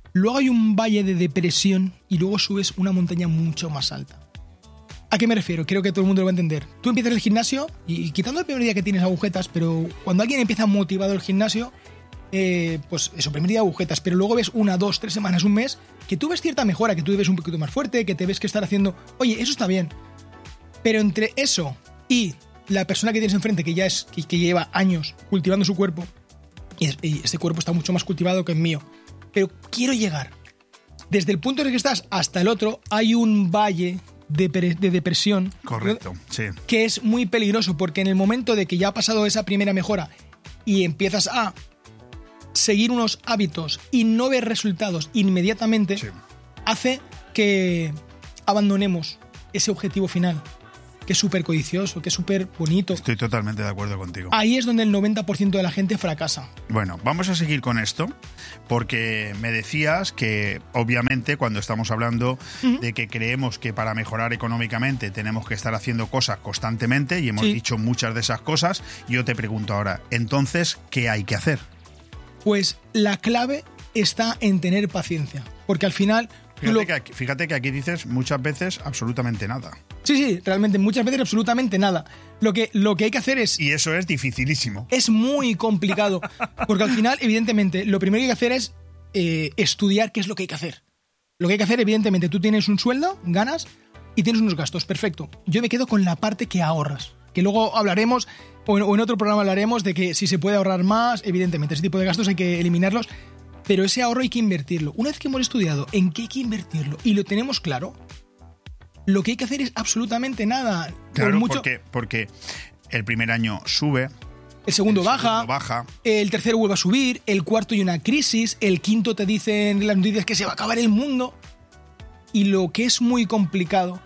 luego hay un valle de depresión y luego subes una montaña mucho más alta. ¿A qué me refiero? Creo que todo el mundo lo va a entender. Tú empiezas el gimnasio y quitando el primer día que tienes agujetas, pero cuando alguien empieza motivado el gimnasio, eh, pues eso, primer día agujetas, pero luego ves una, dos, tres semanas, un mes, que tú ves cierta mejora, que tú te ves un poquito más fuerte, que te ves que estar haciendo... Oye, eso está bien. Pero entre eso y la persona que tienes enfrente, que ya es que, que lleva años cultivando su cuerpo, y, es, y este cuerpo está mucho más cultivado que el mío, pero quiero llegar. Desde el punto en el que estás hasta el otro, hay un valle de, de depresión. Correcto, sí. Que es muy peligroso, porque en el momento de que ya ha pasado esa primera mejora y empiezas a seguir unos hábitos y no ver resultados inmediatamente, sí, hace que abandonemos ese objetivo final, que es súper codicioso, que es súper bonito. Estoy totalmente de acuerdo contigo. Ahí es donde el noventa por ciento de la gente fracasa. Bueno, vamos a seguir con esto, porque me decías que obviamente cuando estamos hablando uh-huh. de que creemos que para mejorar económicamente tenemos que estar haciendo cosas constantemente, y hemos sí. dicho muchas de esas cosas, yo te pregunto ahora, entonces, ¿qué hay que hacer? Pues la clave está en tener paciencia, porque al final... Fíjate, lo... que aquí, fíjate que aquí dices muchas veces absolutamente nada. Sí, sí, realmente muchas veces absolutamente nada. Lo que, lo que hay que hacer es... Y eso es dificilísimo. Es muy complicado, porque al final, evidentemente, lo primero que hay que hacer es eh, estudiar qué es lo que hay que hacer. Lo que hay que hacer, evidentemente, tú tienes un sueldo, ganas y tienes unos gastos, perfecto. Yo me quedo con la parte que ahorras, que luego hablaremos, o en, o en otro programa hablaremos de que si se puede ahorrar más, evidentemente, ese tipo de gastos hay que eliminarlos, pero ese ahorro hay que invertirlo. Una vez que hemos estudiado en qué hay que invertirlo y lo tenemos claro, lo que hay que hacer es absolutamente nada. Claro, Por mucho... porque, porque el primer año sube, el segundo, el baja, segundo baja, el tercero vuelve a subir, el cuarto hay una crisis, el quinto te dicen las noticias que se va a acabar el mundo. Y lo que es muy complicado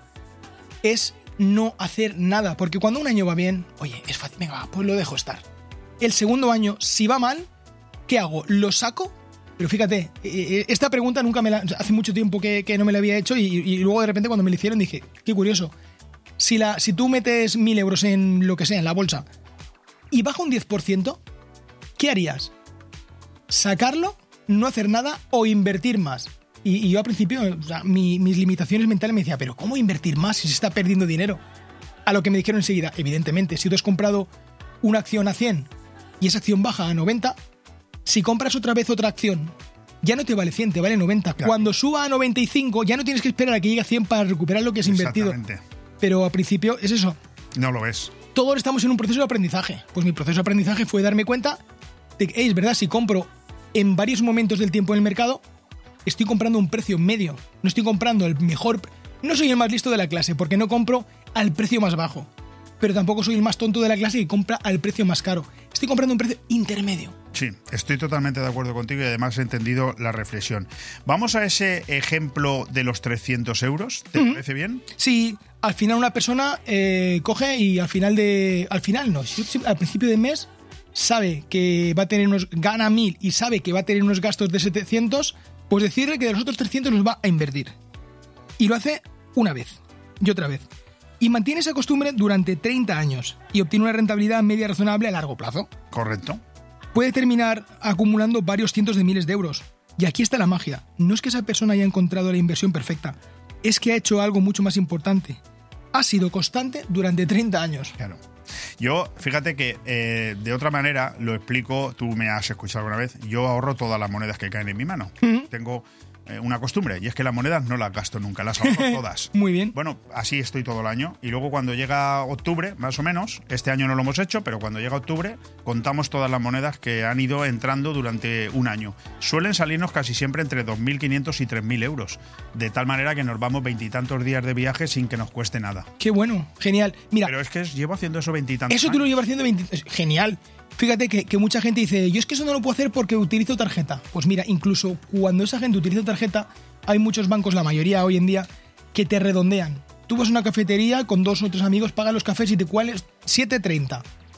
es no hacer nada, porque cuando un año va bien, oye, es fácil, venga, pues lo dejo estar. El segundo año, si va mal, ¿qué hago? ¿Lo saco? Pero fíjate, esta pregunta nunca me la... Hace mucho tiempo que, que no me la había hecho y, y luego de repente cuando me la hicieron dije, qué curioso. Si, la, si tú metes mil euros en lo que sea, en la bolsa, y baja un diez por ciento, ¿qué harías? ¿Sacarlo, no hacer nada o invertir más? Y, y yo al principio, o sea, mi, mis limitaciones mentales me decían, pero ¿cómo invertir más si se está perdiendo dinero? A lo que me dijeron enseguida, evidentemente, si tú has comprado una acción a cien y esa acción baja a noventa... Si compras otra vez otra acción, ya no te vale cien, te vale noventa. Claro. Cuando suba a noventa y cinco, ya no tienes que esperar a que llegue a cien para recuperar lo que has invertido. Pero al principio es eso. No lo ves. Todos estamos en un proceso de aprendizaje. Pues mi proceso de aprendizaje fue darme cuenta de que, hey, es verdad, si compro en varios momentos del tiempo en el mercado, estoy comprando un precio medio. No estoy comprando el mejor... No soy el más listo de la clase, porque no compro al precio más bajo. Pero tampoco soy el más tonto de la clase que compra al precio más caro. Estoy comprando un precio intermedio. Sí, estoy totalmente de acuerdo contigo y además he entendido la reflexión. Vamos a ese ejemplo de los trescientos euros, ¿te uh-huh. parece bien? Sí, al final una persona eh, coge y al final de... Al final no, al principio del mes sabe que va a tener unos... Gana mil y sabe que va a tener unos gastos de setecientos, pues decirle que de los otros trescientos los va a invertir. Y lo hace una vez y otra vez. Y mantiene esa costumbre durante treinta años y obtiene una rentabilidad media razonable a largo plazo. Correcto. Puede terminar acumulando varios cientos de miles de euros. Y aquí está la magia. No es que esa persona haya encontrado la inversión perfecta, es que ha hecho algo mucho más importante. Ha sido constante durante treinta años. Claro. Yo, fíjate que eh, de otra manera lo explico, tú me has escuchado alguna vez, yo ahorro todas las monedas que caen en mi mano. Uh-huh. Tengo... una costumbre, y es que las monedas no las gasto nunca, las ahorro todas. Muy bien. Bueno, así estoy todo el año, y luego cuando llega octubre, más o menos, este año no lo hemos hecho, pero cuando llega octubre, contamos todas las monedas que han ido entrando durante un año. Suelen salirnos casi siempre entre dos mil quinientos y tres mil euros, de tal manera que nos vamos veintitantos días de viaje sin que nos cueste nada. Qué bueno, genial. Mira, pero es que llevo haciendo eso veintitantos Eso tú lo llevas haciendo veinte... Genial. Fíjate que, que mucha gente dice, yo es que eso no lo puedo hacer porque utilizo tarjeta. Pues mira, incluso cuando esa gente utiliza tarjeta, hay muchos bancos, la mayoría hoy en día, que te redondean. Tú vas a una cafetería con dos o tres amigos, pagas los cafés y te cuales siete treinta.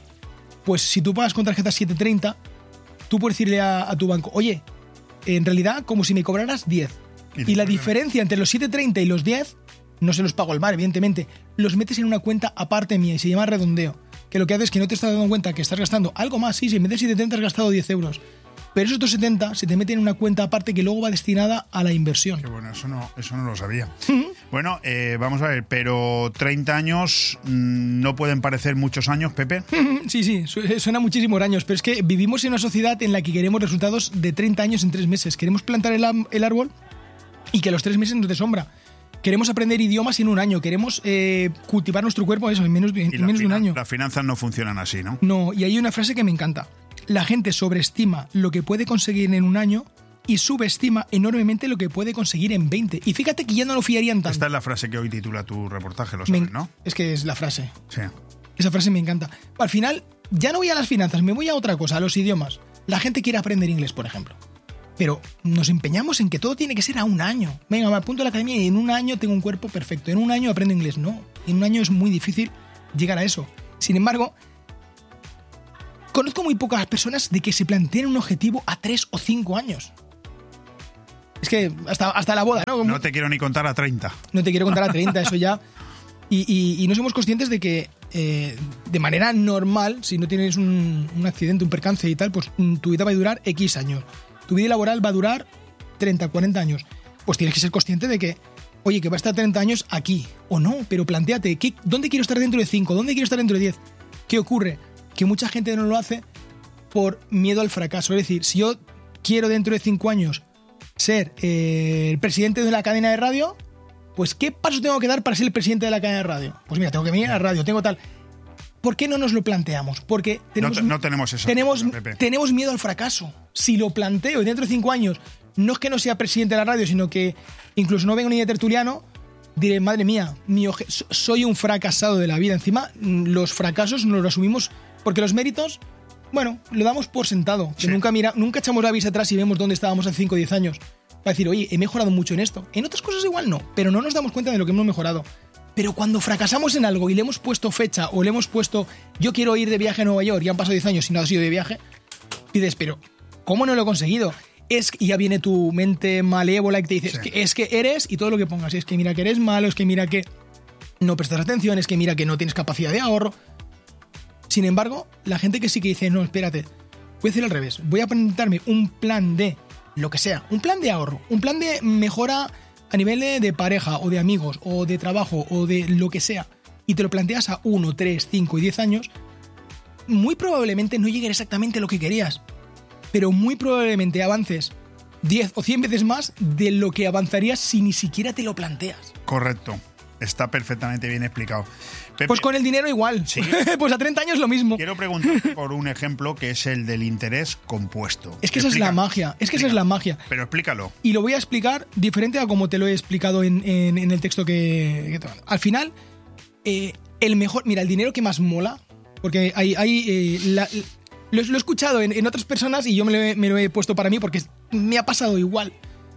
Pues si tú pagas con tarjeta siete treinta, tú puedes decirle a, a tu banco, oye, en realidad como si me cobraras diez. Y, y la diferencia entre los siete treinta y los diez, no se los pago al bar, evidentemente, los metes en una cuenta aparte mía y se llama redondeo. Que lo que hace es que no te estás dando cuenta que estás gastando algo más, sí, si en vez de siete treinta has gastado diez euros. Pero esos otros setenta se te meten en una cuenta aparte que luego va destinada a la inversión. Qué bueno, eso no, eso no lo sabía. Uh-huh. Bueno, eh, vamos a ver, pero treinta años mmm, no pueden parecer muchos años, Pepe. Uh-huh. Sí, sí, suena muchísimos años, pero es que vivimos en una sociedad en la que queremos resultados de treinta años en tres meses. Queremos plantar el, el árbol y que a los tres meses nos dé sombra. Queremos aprender idiomas en un año, queremos eh, cultivar nuestro cuerpo eso en menos, en menos de un año. Las finanzas no funcionan así, ¿no? No, y hay una frase que me encanta. La gente sobreestima lo que puede conseguir en un año y subestima enormemente lo que puede conseguir en veinte. Y fíjate que ya no lo fiarían tanto. Esta es la frase que hoy titula tu reportaje, lo sabes, me, ¿no? Es que es la frase. Sí. Esa frase me encanta. Al final, ya no voy a las finanzas, me voy a otra cosa, a los idiomas. La gente quiere aprender inglés, por ejemplo. Pero nos empeñamos en que todo tiene que ser a un año. Venga, me apunto a la academia y en un año tengo un cuerpo perfecto. En un año aprendo inglés. No, en un año es muy difícil llegar a eso. Sin embargo, conozco muy pocas personas de que se planteen un objetivo a tres o cinco años. Es que hasta, hasta la boda, ¿no? Como... No te quiero ni contar a treinta. No te quiero contar a treinta, eso ya. Y, y, y no somos conscientes de que eh, de manera normal, si no tienes un, un accidente, un percance y tal, pues tu vida va a durar X años. Tu vida laboral va a durar treinta, cuarenta años. Pues tienes que ser consciente de que, oye, que va a estar treinta años aquí. O no, pero plantéate, ¿qué, ¿dónde quiero estar dentro de cinco? ¿Dónde quiero estar dentro de diez? ¿Qué ocurre? Que mucha gente no lo hace por miedo al fracaso. Es decir, si yo quiero dentro de cinco años ser eh, el presidente de la cadena de radio, pues ¿qué pasos tengo que dar para ser el presidente de la cadena de radio? Pues mira, tengo que venir a la radio, tengo tal... ¿Por qué no nos lo planteamos? Porque tenemos, no, no tenemos esa tenemos, cultura, Pepe. tenemos miedo al fracaso. Si lo planteo y dentro de cinco años no es que no sea presidente de la radio, sino que incluso no vengo ni de tertuliano, diré, madre mía, mi oje- soy un fracasado de la vida. Encima, los fracasos nos los asumimos porque los méritos, bueno, lo damos por sentado. Sí. Que nunca, mira, nunca echamos la vista atrás y vemos dónde estábamos hace cinco o diez años. Para decir, oye, he mejorado mucho en esto. En otras cosas igual no, pero no nos damos cuenta de lo que hemos mejorado. Pero cuando fracasamos en algo y le hemos puesto fecha o le hemos puesto yo quiero ir de viaje a Nueva York y han pasado diez años y no has ido de viaje, pides, pero ¿cómo no lo he conseguido? Es que ya viene tu mente malévola y te dice, sí. es, que, es que eres y todo lo que pongas. Es que mira que eres malo, es que mira que no prestas atención, es que mira que no tienes capacidad de ahorro. Sin embargo, la gente que sí que dice, no, espérate, voy a hacer al revés. Voy a plantarme un plan de lo que sea, un plan de ahorro, un plan de mejora a nivel de, de pareja o de amigos o de trabajo o de lo que sea, y te lo planteas a uno, tres, cinco y diez años, muy probablemente no llegues exactamente a lo que querías, pero muy probablemente avances diez o cien veces más de lo que avanzarías si ni siquiera te lo planteas. Correcto. Está perfectamente bien explicado. Pepe, pues con el dinero igual. ¿Sí? Pues a treinta años lo mismo. Quiero preguntarte por un ejemplo que es el del interés compuesto. Es que esa es la magia. Es que esa es la magia. Pero explícalo. Y lo voy a explicar diferente a como te lo he explicado en, en, en el texto que, que te mando. Al final, eh, el mejor... Mira, el dinero que más mola, porque hay... hay eh, la, lo, lo he escuchado en, en otras personas y yo me lo, he, me lo he puesto para mí porque me ha pasado igual.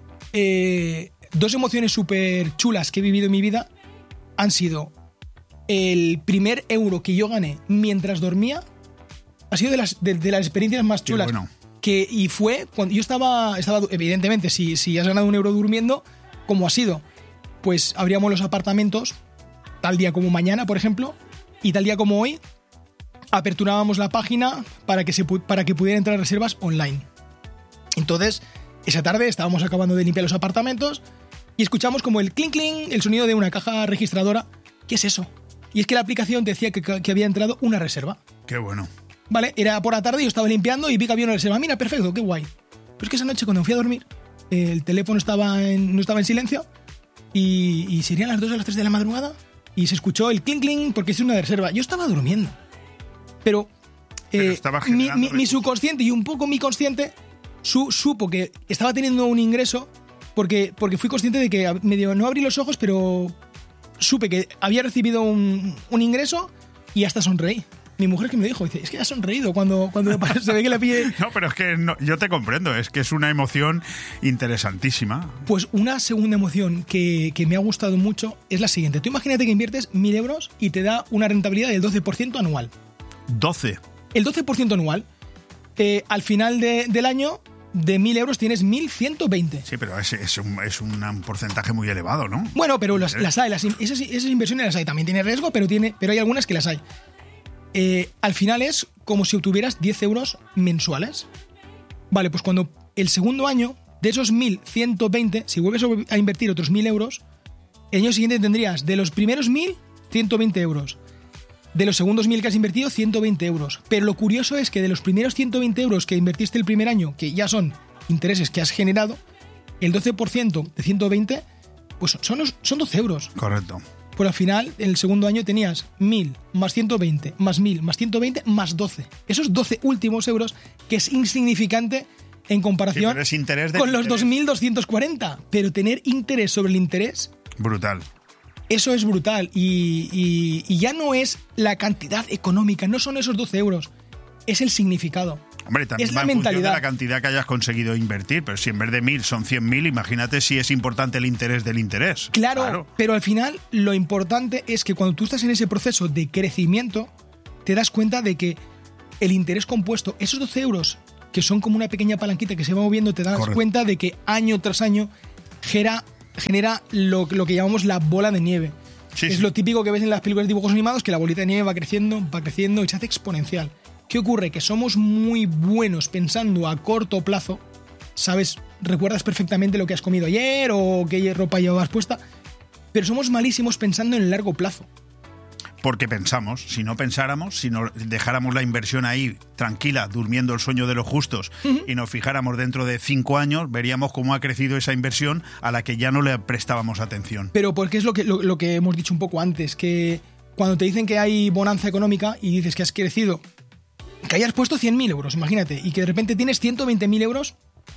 Eh, dos emociones súper chulas que he vivido en mi vida han sido el primer euro que yo gané mientras dormía. Ha sido de las, de, de las experiencias más chulas. Qué bueno. Que, y fue cuando yo estaba, estaba evidentemente, si, si has ganado un euro durmiendo, ¿cómo ha sido? Pues abríamos los apartamentos, tal día como mañana, por ejemplo, y tal día como hoy, aperturábamos la página para que, se, para que pudieran entrar reservas online. Entonces, esa tarde estábamos acabando de limpiar los apartamentos y escuchamos como el clink clink, el sonido de una caja registradora. ¿Qué es eso? Y es que la aplicación decía que, que había entrado una reserva. Qué bueno. Vale, era por la tarde, yo estaba limpiando y vi que había una reserva. Mira, perfecto, qué guay. Pero es que esa noche cuando me fui a dormir, el teléfono estaba en, no estaba en silencio y, y serían las dos o las tres de la madrugada y se escuchó el clink clink porque es una reserva. Yo estaba durmiendo. Pero, Pero eh, estaba mi, mi, mi subconsciente y un poco mi consciente su, supo que estaba teniendo un ingreso porque, porque fui consciente de que medio no abrí los ojos, pero supe que había recibido un, un ingreso y hasta sonreí. Mi mujer que me dijo, dice, es que ha sonreído cuando, cuando se ve que la pille. No, pero es que no, yo te comprendo, es que es una emoción interesantísima. Pues una segunda emoción que, que me ha gustado mucho es la siguiente. Tú imagínate que inviertes mil euros y te da una rentabilidad del doce por ciento anual. ¿doce? El doce por ciento anual. Eh, al final de, del año, de mil euros tienes mil ciento veinte. Sí, pero es, es, un, es un porcentaje muy elevado, ¿no? Bueno, pero las, las hay, las, esas, esas inversiones las hay. También tiene riesgo, pero, tiene, pero hay algunas que las hay. Eh, al final es como si obtuvieras diez euros mensuales. Vale, pues cuando el segundo año, de esos mil ciento veinte, si vuelves a invertir otros mil euros, el año siguiente tendrías de los primeros mil, ciento veinte euros. De los segundos mil que has invertido, ciento veinte euros. Pero lo curioso es que de los primeros ciento veinte euros que invertiste el primer año, que ya son intereses que has generado, el doce por ciento de ciento veinte, pues son, los, son doce euros. Correcto. Pues al final, en el segundo año tenías mil más ciento veinte, más mil, más ciento veinte, más doce. Esos doce últimos euros, que es insignificante en comparación sí, es interés de con interés. los dos mil doscientos cuarenta. Pero tener interés sobre el interés... Brutal. Eso es brutal. Y, y, y ya no es la cantidad económica, no son esos doce euros, es el significado. Hombre, también es va la en función mentalidad. de la cantidad que hayas conseguido invertir, pero si en vez de mil son cien mil, imagínate si es importante el interés del interés. Claro, claro, pero al final lo importante es que cuando tú estás en ese proceso de crecimiento, te das cuenta de que el interés compuesto, esos doce euros, que son como una pequeña palanquita que se va moviendo, te das Correcto. cuenta de que año tras año genera, genera lo, lo que llamamos la bola de nieve. Sí, es sí. lo típico que ves en las películas de dibujos animados, que la bolita de nieve va creciendo, va creciendo y se hace exponencial. ¿Qué ocurre? Que somos muy buenos pensando a corto plazo, ¿sabes? Recuerdas perfectamente lo que has comido ayer o qué ropa llevabas puesta, pero somos malísimos pensando en el largo plazo. Porque pensamos, si no pensáramos, si no dejáramos la inversión ahí tranquila, durmiendo el sueño de los justos, uh-huh. y nos fijáramos dentro de cinco años, veríamos cómo ha crecido esa inversión a la que ya no le prestábamos atención. Pero porque es lo que, lo, lo que hemos dicho un poco antes, que cuando te dicen que hay bonanza económica y dices que has crecido, que hayas puesto cien mil euros, imagínate, y que de repente tienes ciento veinte mil euros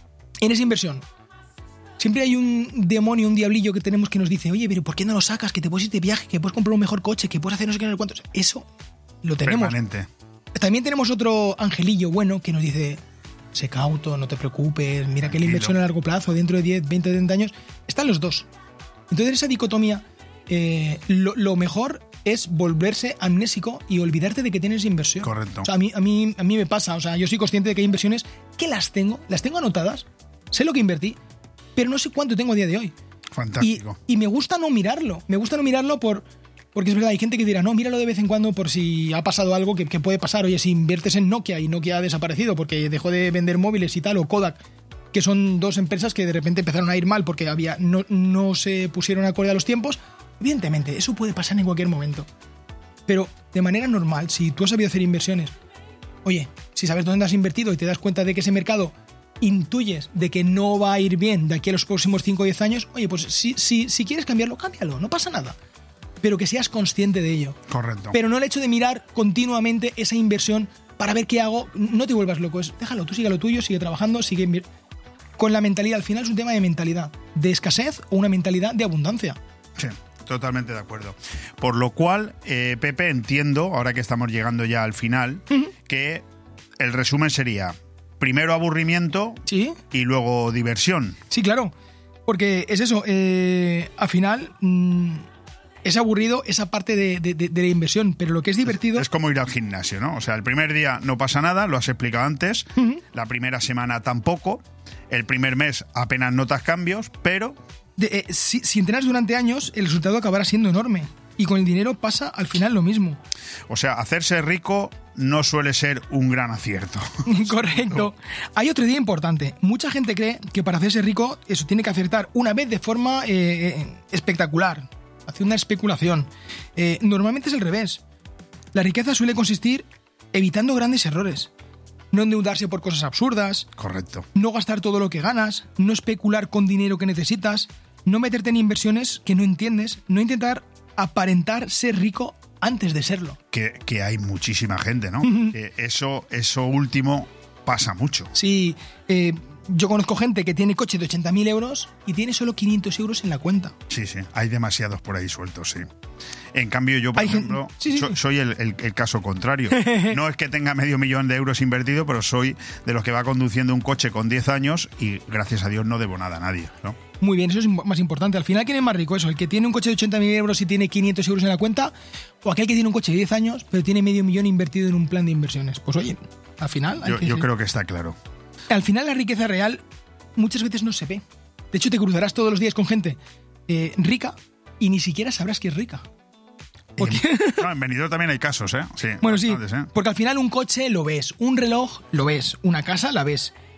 en esa inversión. Siempre hay un demonio, un diablillo que tenemos que nos dice, oye, pero ¿por qué no lo sacas? Que te puedes ir de viaje, que puedes comprar un mejor coche, que puedes hacer no sé qué, no sé cuántos. Eso lo tenemos. Permanente. También tenemos otro angelillo bueno que nos dice, sé cauto, no te preocupes, mira que la inversión a largo plazo, dentro de diez, veinte, treinta años, están los dos. Entonces, en esa dicotomía, eh, lo, lo mejor es volverse amnésico y olvidarte de que tienes inversión. Correcto. O sea, a mí, a mí, a mí me pasa, o sea, yo soy consciente de que hay inversiones que las tengo, las tengo anotadas, sé lo que invertí, pero no sé cuánto tengo a día de hoy. Fantástico. Y, y me gusta no mirarlo, me gusta no mirarlo por... Porque es verdad, hay gente que dirá, no, míralo de vez en cuando por si ha pasado algo que, que puede pasar. Oye, si inviertes en Nokia y Nokia ha desaparecido porque dejó de vender móviles y tal, o Kodak, que son dos empresas que de repente empezaron a ir mal porque había no, no se pusieron acorde a los tiempos, evidentemente, eso puede pasar en cualquier momento. Pero de manera normal, si tú has sabido hacer inversiones, oye, si sabes dónde has invertido y te das cuenta de que ese mercado intuyes de que no va a ir bien de aquí a los próximos cinco o diez años, oye, pues si, si, si quieres cambiarlo, cámbialo, no pasa nada. Pero que seas consciente de ello. Correcto. Pero no el hecho de mirar continuamente esa inversión para ver qué hago, no te vuelvas loco, es, déjalo, tú sigue lo tuyo, sigue trabajando, sigue invir- con la mentalidad, al final es un tema de mentalidad, de escasez o una mentalidad de abundancia. Sí. Totalmente de acuerdo. Por lo cual, eh, Pepe, entiendo, ahora que estamos llegando ya al final, uh-huh. que el resumen sería primero aburrimiento, ¿sí? Y luego diversión. Sí, claro. Porque es eso, eh, al final mmm, es aburrido esa parte de, de, de, de la inversión, pero lo que es divertido... Es, es como ir al gimnasio, ¿no? O sea, el primer día no pasa nada, lo has explicado antes, uh-huh. La primera semana tampoco, el primer mes apenas notas cambios, pero... De, eh, si, si entrenas durante años, el resultado acabará siendo enorme. Y con el dinero pasa al final lo mismo. O sea, hacerse rico no suele ser un gran acierto. Correcto. Hay otro día importante. Mucha gente cree que para hacerse rico eso tiene que acertar una vez de forma eh, espectacular. Hace una especulación. Eh, normalmente es al revés. La riqueza suele consistir evitando grandes errores. No endeudarse por cosas absurdas. Correcto. No gastar todo lo que ganas. No especular con dinero que necesitas. No meterte en inversiones que no entiendes. No intentar aparentar ser rico antes de serlo. Que, que hay muchísima gente, ¿no? Uh-huh. Que eso, eso último pasa mucho. Sí, eh, yo conozco gente que tiene coche de ochenta mil euros y tiene solo quinientos euros en la cuenta. Sí, sí, hay demasiados por ahí sueltos, sí. En cambio, yo, por hay ejemplo, gente... sí, sí. So, soy el, el, el caso contrario. No es que tenga medio millón de euros invertido, pero soy de los que va conduciendo un coche con diez años y, gracias a Dios, no debo nada a nadie, ¿no? Muy bien, eso es más importante. Al final, ¿quién es más rico? Eso, el que tiene un coche de ochenta mil euros y tiene quinientos euros en la cuenta, o aquel que tiene un coche de diez años, pero tiene medio millón invertido en un plan de inversiones. Pues oye, al final... Hay yo que yo ser... creo que está claro. Al final, la riqueza real muchas veces no se ve. De hecho, te cruzarás todos los días con gente eh, rica y ni siquiera sabrás que es rica. Porque... No, en Benidorm también hay casos, ¿eh? Sí, bueno, sí, ¿eh? Porque al final un coche lo ves, un reloj lo ves, una casa la ves.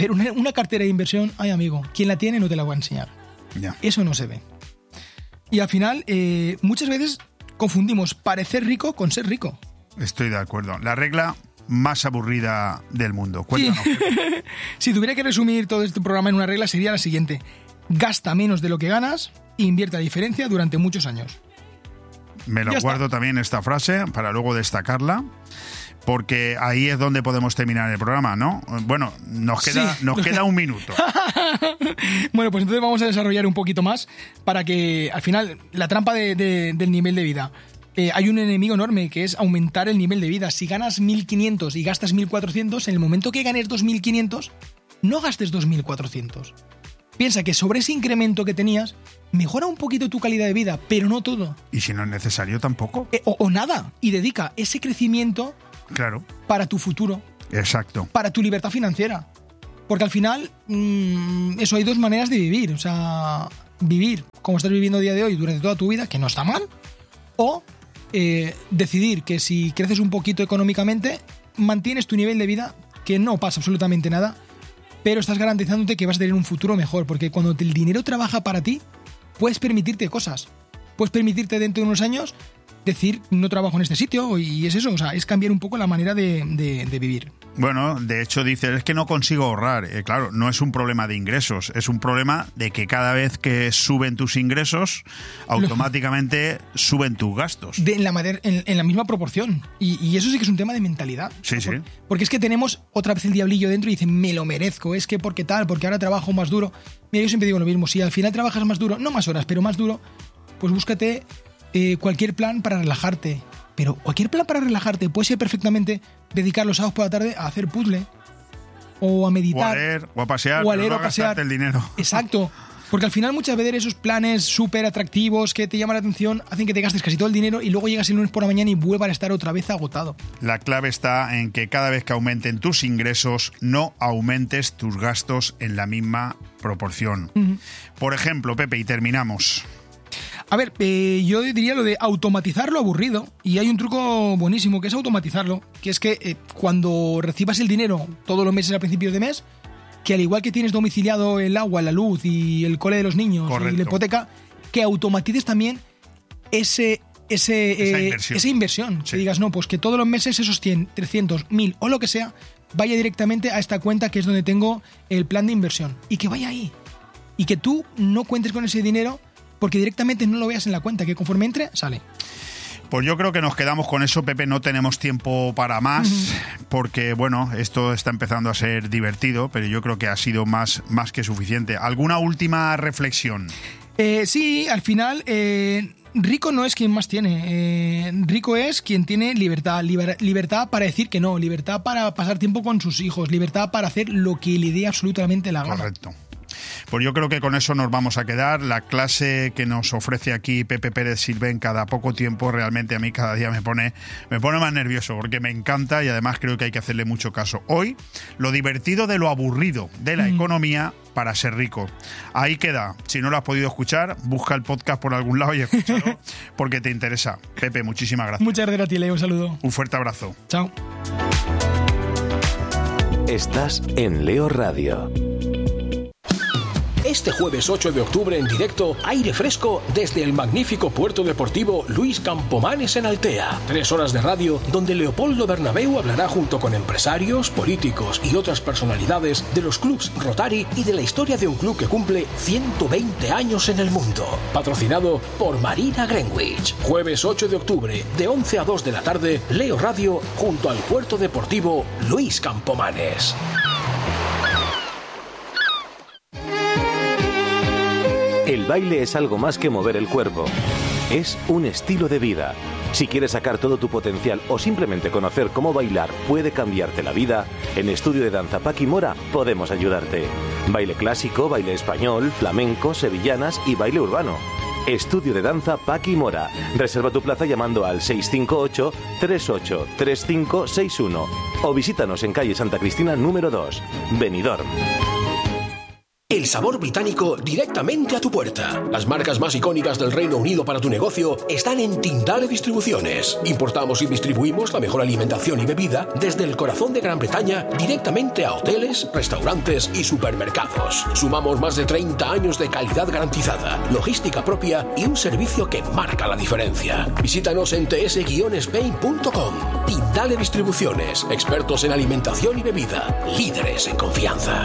Pero una, una cartera de inversión, ay amigo, quien la tiene no te la va a enseñar. Ya. Eso no se ve. Y al final, eh, muchas veces confundimos parecer rico con ser rico. Estoy de acuerdo. La regla más aburrida del mundo. Cuéntanos. Sí. Si tuviera que resumir todo este programa en una regla, sería la siguiente. Gasta menos de lo que ganas e invierte la diferencia durante muchos años. Me lo Ya guardo está. también esta frase para luego destacarla, porque ahí es donde podemos terminar el programa, ¿no? Bueno, nos queda, Sí. nos queda un minuto. Bueno, pues entonces vamos a desarrollar un poquito más para que al final la trampa de, de, del nivel de vida. Eh, hay un enemigo enorme que es aumentar el nivel de vida. Si ganas mil quinientos y gastas mil cuatrocientos, en el momento que ganes dos mil quinientos, no gastes dos mil cuatrocientos. Piensa que sobre ese incremento que tenías, mejora un poquito tu calidad de vida, pero no todo. Y si no es necesario tampoco. Eh, o, o nada. Y dedica ese crecimiento Claro. para tu futuro, Exacto. para tu libertad financiera. Porque al final, mmm, eso, hay dos maneras de vivir. O sea, vivir como estás viviendo a día de hoy durante toda tu vida, que no está mal, o eh, decidir que si creces un poquito económicamente, mantienes tu nivel de vida, que no pasa absolutamente nada, pero estás garantizándote que vas a tener un futuro mejor. Porque cuando el dinero trabaja para ti, puedes permitirte cosas. Puedes permitirte dentro de unos años decir, no trabajo en este sitio, y es eso, o sea, es cambiar un poco la manera de, de, de vivir. Bueno, de hecho dices, es que no consigo ahorrar. Eh, claro, no es un problema de ingresos, es un problema de que cada vez que suben tus ingresos, automáticamente suben tus gastos. De, en, la, mader- en, en la misma proporción. Y, y eso sí que es un tema de mentalidad. Sí, sí. Por- porque es que tenemos otra vez el diablillo dentro y dicen, me lo merezco, es que porque tal, porque ahora trabajo más duro. Mira, yo siempre digo lo mismo, si al final trabajas más duro, no más horas, pero más duro, pues búscate eh, cualquier plan para relajarte. Pero cualquier plan para relajarte puede ser perfectamente dedicar los sábados por la tarde a hacer puzzle o a meditar. O a leer, o a pasear, o a leer pero o no a pasear. gastarte el dinero. Exacto. Porque al final muchas veces esos planes súper atractivos que te llaman la atención hacen que te gastes casi todo el dinero y luego llegas el lunes por la mañana y vuelvas a estar otra vez agotado. La clave está en que cada vez que aumenten tus ingresos, no aumentes tus gastos en la misma proporción. Uh-huh. Por ejemplo, Pepe, y terminamos. A ver, eh, yo diría lo de automatizar lo aburrido, y hay un truco buenísimo que es automatizarlo, que es que eh, cuando recibas el dinero todos los meses a principios de mes, que al igual que tienes domiciliado el agua, la luz y el cole de los niños Correcto. y la hipoteca, que automatices también ese, ese, Esa eh, inversión. esa inversión. Sí. Que digas, no, pues que todos los meses esos cien, trescientos, mil o lo que sea, vaya directamente a esta cuenta que es donde tengo el plan de inversión. Y que vaya ahí. Y que tú no cuentes con ese dinero porque directamente no lo veas en la cuenta, que conforme entre, sale. Pues yo creo que nos quedamos con eso, Pepe, no tenemos tiempo para más, uh-huh. porque, bueno, esto está empezando a ser divertido, pero yo creo que ha sido más, más que suficiente. ¿Alguna última reflexión? Eh, sí, al final, eh, rico no es quien más tiene, eh, rico es quien tiene libertad, liber- libertad para decir que no, libertad para pasar tiempo con sus hijos, libertad para hacer lo que le dé absolutamente la gana. Correcto. Pues yo creo que con eso nos vamos a quedar. La clase que nos ofrece aquí Pepe Pérez Sirven cada poco tiempo, realmente a mí cada día me pone, me pone más nervioso porque me encanta y además creo que hay que hacerle mucho caso. Hoy, lo divertido de lo aburrido de la mm. economía para ser rico. Ahí queda. Si no lo has podido escuchar, busca el podcast por algún lado y escúchalo porque te interesa. Pepe, muchísimas gracias. Muchas gracias a ti, Leo. Un saludo. Un fuerte abrazo. Chao. Estás en Leo Radio. Este jueves ocho de octubre en directo, aire fresco desde el magnífico puerto deportivo Luis Campomanes en Altea. Tres horas de radio donde Leopoldo Bernabéu hablará junto con empresarios, políticos y otras personalidades de los clubs Rotary y de la historia de un club que cumple ciento veinte años en el mundo. Patrocinado por Marina Greenwich. Jueves ocho de octubre, de once a dos de la tarde, Leo Radio junto al puerto deportivo Luis Campomanes. El baile es algo más que mover el cuerpo. Es un estilo de vida. Si quieres sacar todo tu potencial o simplemente conocer cómo bailar puede cambiarte la vida, en Estudio de Danza Paqui Mora podemos ayudarte. Baile clásico, baile español, flamenco, sevillanas y baile urbano. Estudio de Danza Paqui Mora. Reserva tu plaza llamando al seis cinco ocho, tres ocho tres cinco seis uno o visítanos en calle Santa Cristina número dos, Benidorm. El sabor británico directamente a tu puerta. Las marcas más icónicas del Reino Unido para tu negocio están en Tindale Distribuciones. Importamos y distribuimos la mejor alimentación y bebida desde el corazón de Gran Bretaña directamente a hoteles, restaurantes y supermercados. Sumamos más de treinta años de calidad garantizada, logística propia y un servicio que marca la diferencia. Visítanos en t s guion spain punto com. Tindale Distribuciones, expertos en alimentación y bebida, líderes en confianza.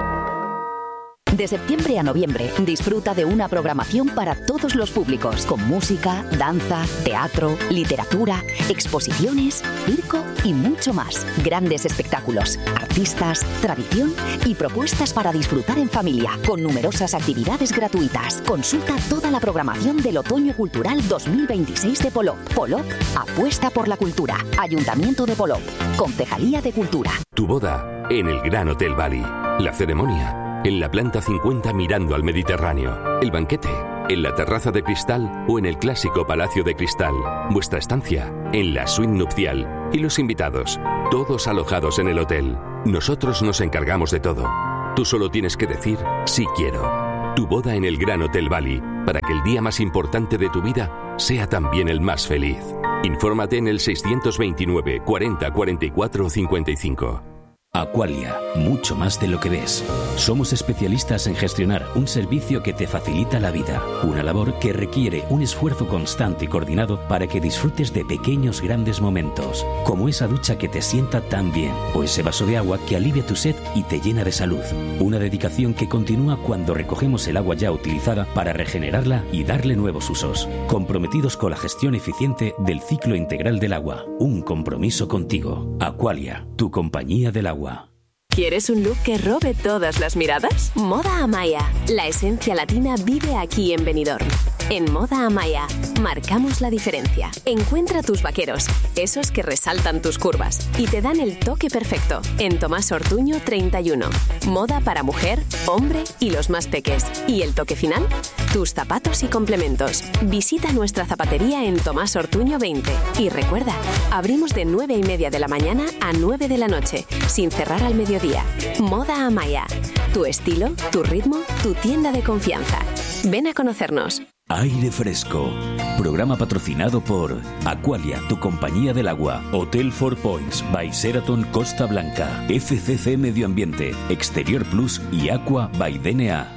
De septiembre a noviembre, disfruta de una programación para todos los públicos, con música, danza, teatro, literatura, exposiciones, circo y mucho más. Grandes espectáculos, artistas, tradición y propuestas para disfrutar en familia, con numerosas actividades gratuitas. Consulta toda la programación del Otoño Cultural dos mil veintiséis de Polop. Polop apuesta por la cultura. Ayuntamiento de Polop. Concejalía de Cultura. Tu boda en el Gran Hotel Bali. La ceremonia en la planta cincuenta mirando al Mediterráneo. El banquete en la terraza de cristal o en el clásico Palacio de Cristal. Vuestra estancia en la suite nupcial. Y los invitados, todos alojados en el hotel. Nosotros nos encargamos de todo. Tú solo tienes que decir sí quiero. Tu boda en el Gran Hotel Bali, para que el día más importante de tu vida sea también el más feliz. Infórmate en el seiscientos veintinueve cuarenta cuarenta y cuatro cincuenta y cinco. Aqualia, mucho más de lo que ves. Somos especialistas en gestionar un servicio que te facilita la vida, una labor que requiere un esfuerzo constante y coordinado para que disfrutes de pequeños grandes momentos, como esa ducha que te sienta tan bien, o ese vaso de agua que alivia tu sed y te llena de salud. Una dedicación que continúa cuando recogemos el agua ya utilizada para regenerarla y darle nuevos usos. Comprometidos con la gestión eficiente del ciclo integral del agua. Un compromiso contigo. Aqualia, tu compañía del agua. ¿Quieres un look que robe todas las miradas? Moda Amaya. La esencia latina vive aquí en Benidorm. En Moda Amaya marcamos la diferencia. Encuentra tus vaqueros, esos que resaltan tus curvas y te dan el toque perfecto. En Tomás Ortuño treinta y uno. Moda para mujer, hombre y los más peques. ¿Y el toque final? Tus zapatos y complementos. Visita nuestra zapatería en Tomás Ortuño veinte. Y recuerda, abrimos de nueve y media de la mañana a nueve de la noche, sin cerrar al mediodía. Moda Amaya. Tu estilo, tu ritmo, tu tienda de confianza. Ven a conocernos. Aire Fresco. Programa patrocinado por Aqualia, tu compañía del agua. Hotel Four Points by Sheraton Costa Blanca. F C C Medio Ambiente, Exterior Plus y Aqua by D N A.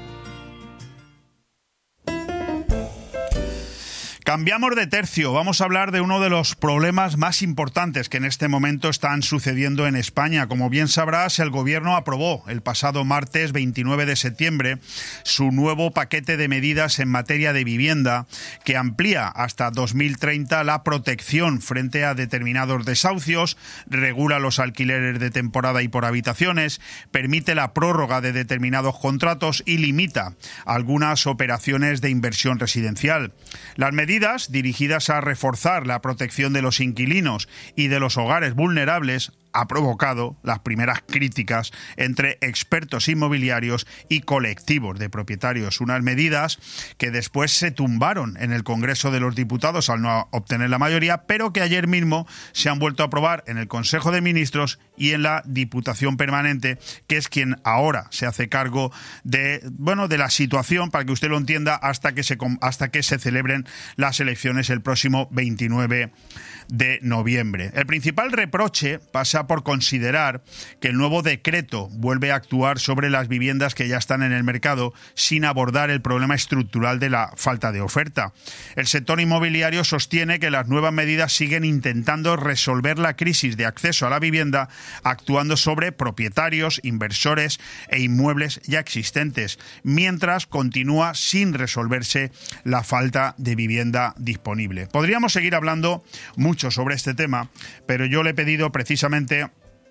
Cambiamos de tercio, vamos a hablar de uno de los problemas más importantes que en este momento están sucediendo en España. Como bien sabrás, el Gobierno aprobó el pasado martes veintinueve de septiembre su nuevo paquete de medidas en materia de vivienda que amplía hasta dos mil treinta la protección frente a determinados desahucios, regula los alquileres de temporada y por habitaciones, permite la prórroga de determinados contratos y limita algunas operaciones de inversión residencial. Las medidas dirigidas a reforzar la protección de los inquilinos y de los hogares vulnerables ha provocado las primeras críticas entre expertos inmobiliarios y colectivos de propietarios. Unas medidas que después se tumbaron en el Congreso de los Diputados al no obtener la mayoría, pero que ayer mismo se han vuelto a aprobar en el Consejo de Ministros y en la Diputación Permanente, que es quien ahora se hace cargo de, bueno, de la situación, para que usted lo entienda, hasta que se, hasta que se celebren las elecciones el próximo veintinueve de noviembre. El principal reproche pasa por considerar que el nuevo decreto vuelve a actuar sobre las viviendas que ya están en el mercado sin abordar el problema estructural de la falta de oferta. El sector inmobiliario sostiene que las nuevas medidas siguen intentando resolver la crisis de acceso a la vivienda actuando sobre propietarios, inversores e inmuebles ya existentes, mientras continúa sin resolverse la falta de vivienda disponible. Podríamos seguir hablando mucho sobre este tema, pero yo le he pedido precisamente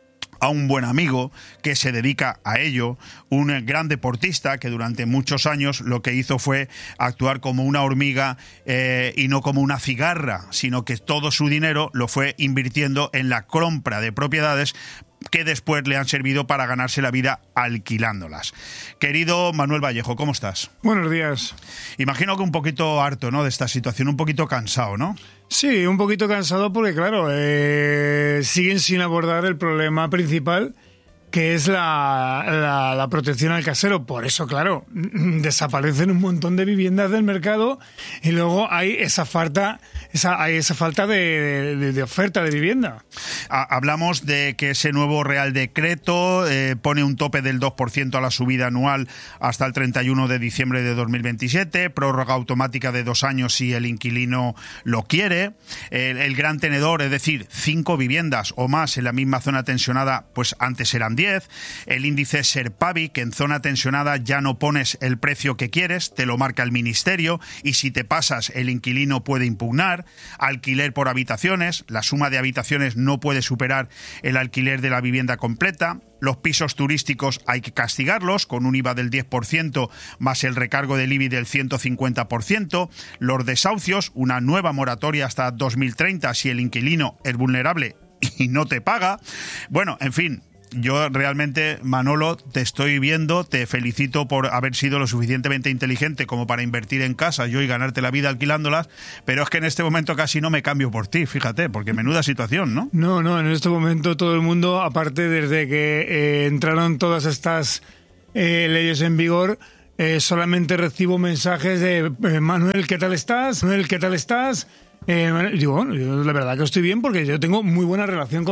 a un buen amigo que se dedica a ello, un gran deportista que durante muchos años lo que hizo fue actuar como una hormiga eh, y no como una cigarra, sino que todo su dinero lo fue invirtiendo en la compra de propiedades que después le han servido para ganarse la vida alquilándolas. Querido Manuel Vallejo, ¿cómo estás? Buenos días. Imagino que un poquito harto, ¿no?, de esta situación, un poquito cansado, ¿no? Sí, un poquito cansado porque, claro, eh, siguen sin abordar el problema principal, que es la, la, la protección al casero. Por eso, claro, desaparecen un montón de viviendas del mercado y luego hay esa falta, esa, hay esa falta de, de, de oferta de vivienda. Hablamos de que ese nuevo Real Decreto eh, pone un tope del dos por ciento a la subida anual hasta el treinta y uno de diciembre de dos mil veintisiete, prórroga automática de dos años si el inquilino lo quiere, el, el gran tenedor, es decir, cinco viviendas o más en la misma zona tensionada, pues antes eran diez. El índice Serpavi, que en zona tensionada ya no pones el precio que quieres, te lo marca el ministerio, y si te pasas el inquilino puede impugnar. Alquiler por habitaciones, la suma de habitaciones no puede superar el alquiler de la vivienda completa. Los pisos turísticos hay que castigarlos con un I V A del diez por ciento más el recargo del I B I del ciento cincuenta por ciento. Los desahucios, una nueva moratoria hasta dos mil treinta si el inquilino es vulnerable y no te paga. Bueno, en fin. Yo realmente, Manolo, te estoy viendo, te felicito por haber sido lo suficientemente inteligente como para invertir en casas yo y ganarte la vida alquilándolas, pero es que en este momento casi no me cambio por ti, fíjate, porque menuda situación, ¿no? No, no, en este momento todo el mundo, aparte desde que eh, entraron todas estas eh, leyes en vigor, eh, solamente recibo mensajes de eh, Manuel, ¿qué tal estás? Manuel, ¿qué tal estás? Eh, digo, bueno, yo la verdad que estoy bien porque yo tengo muy buena relación con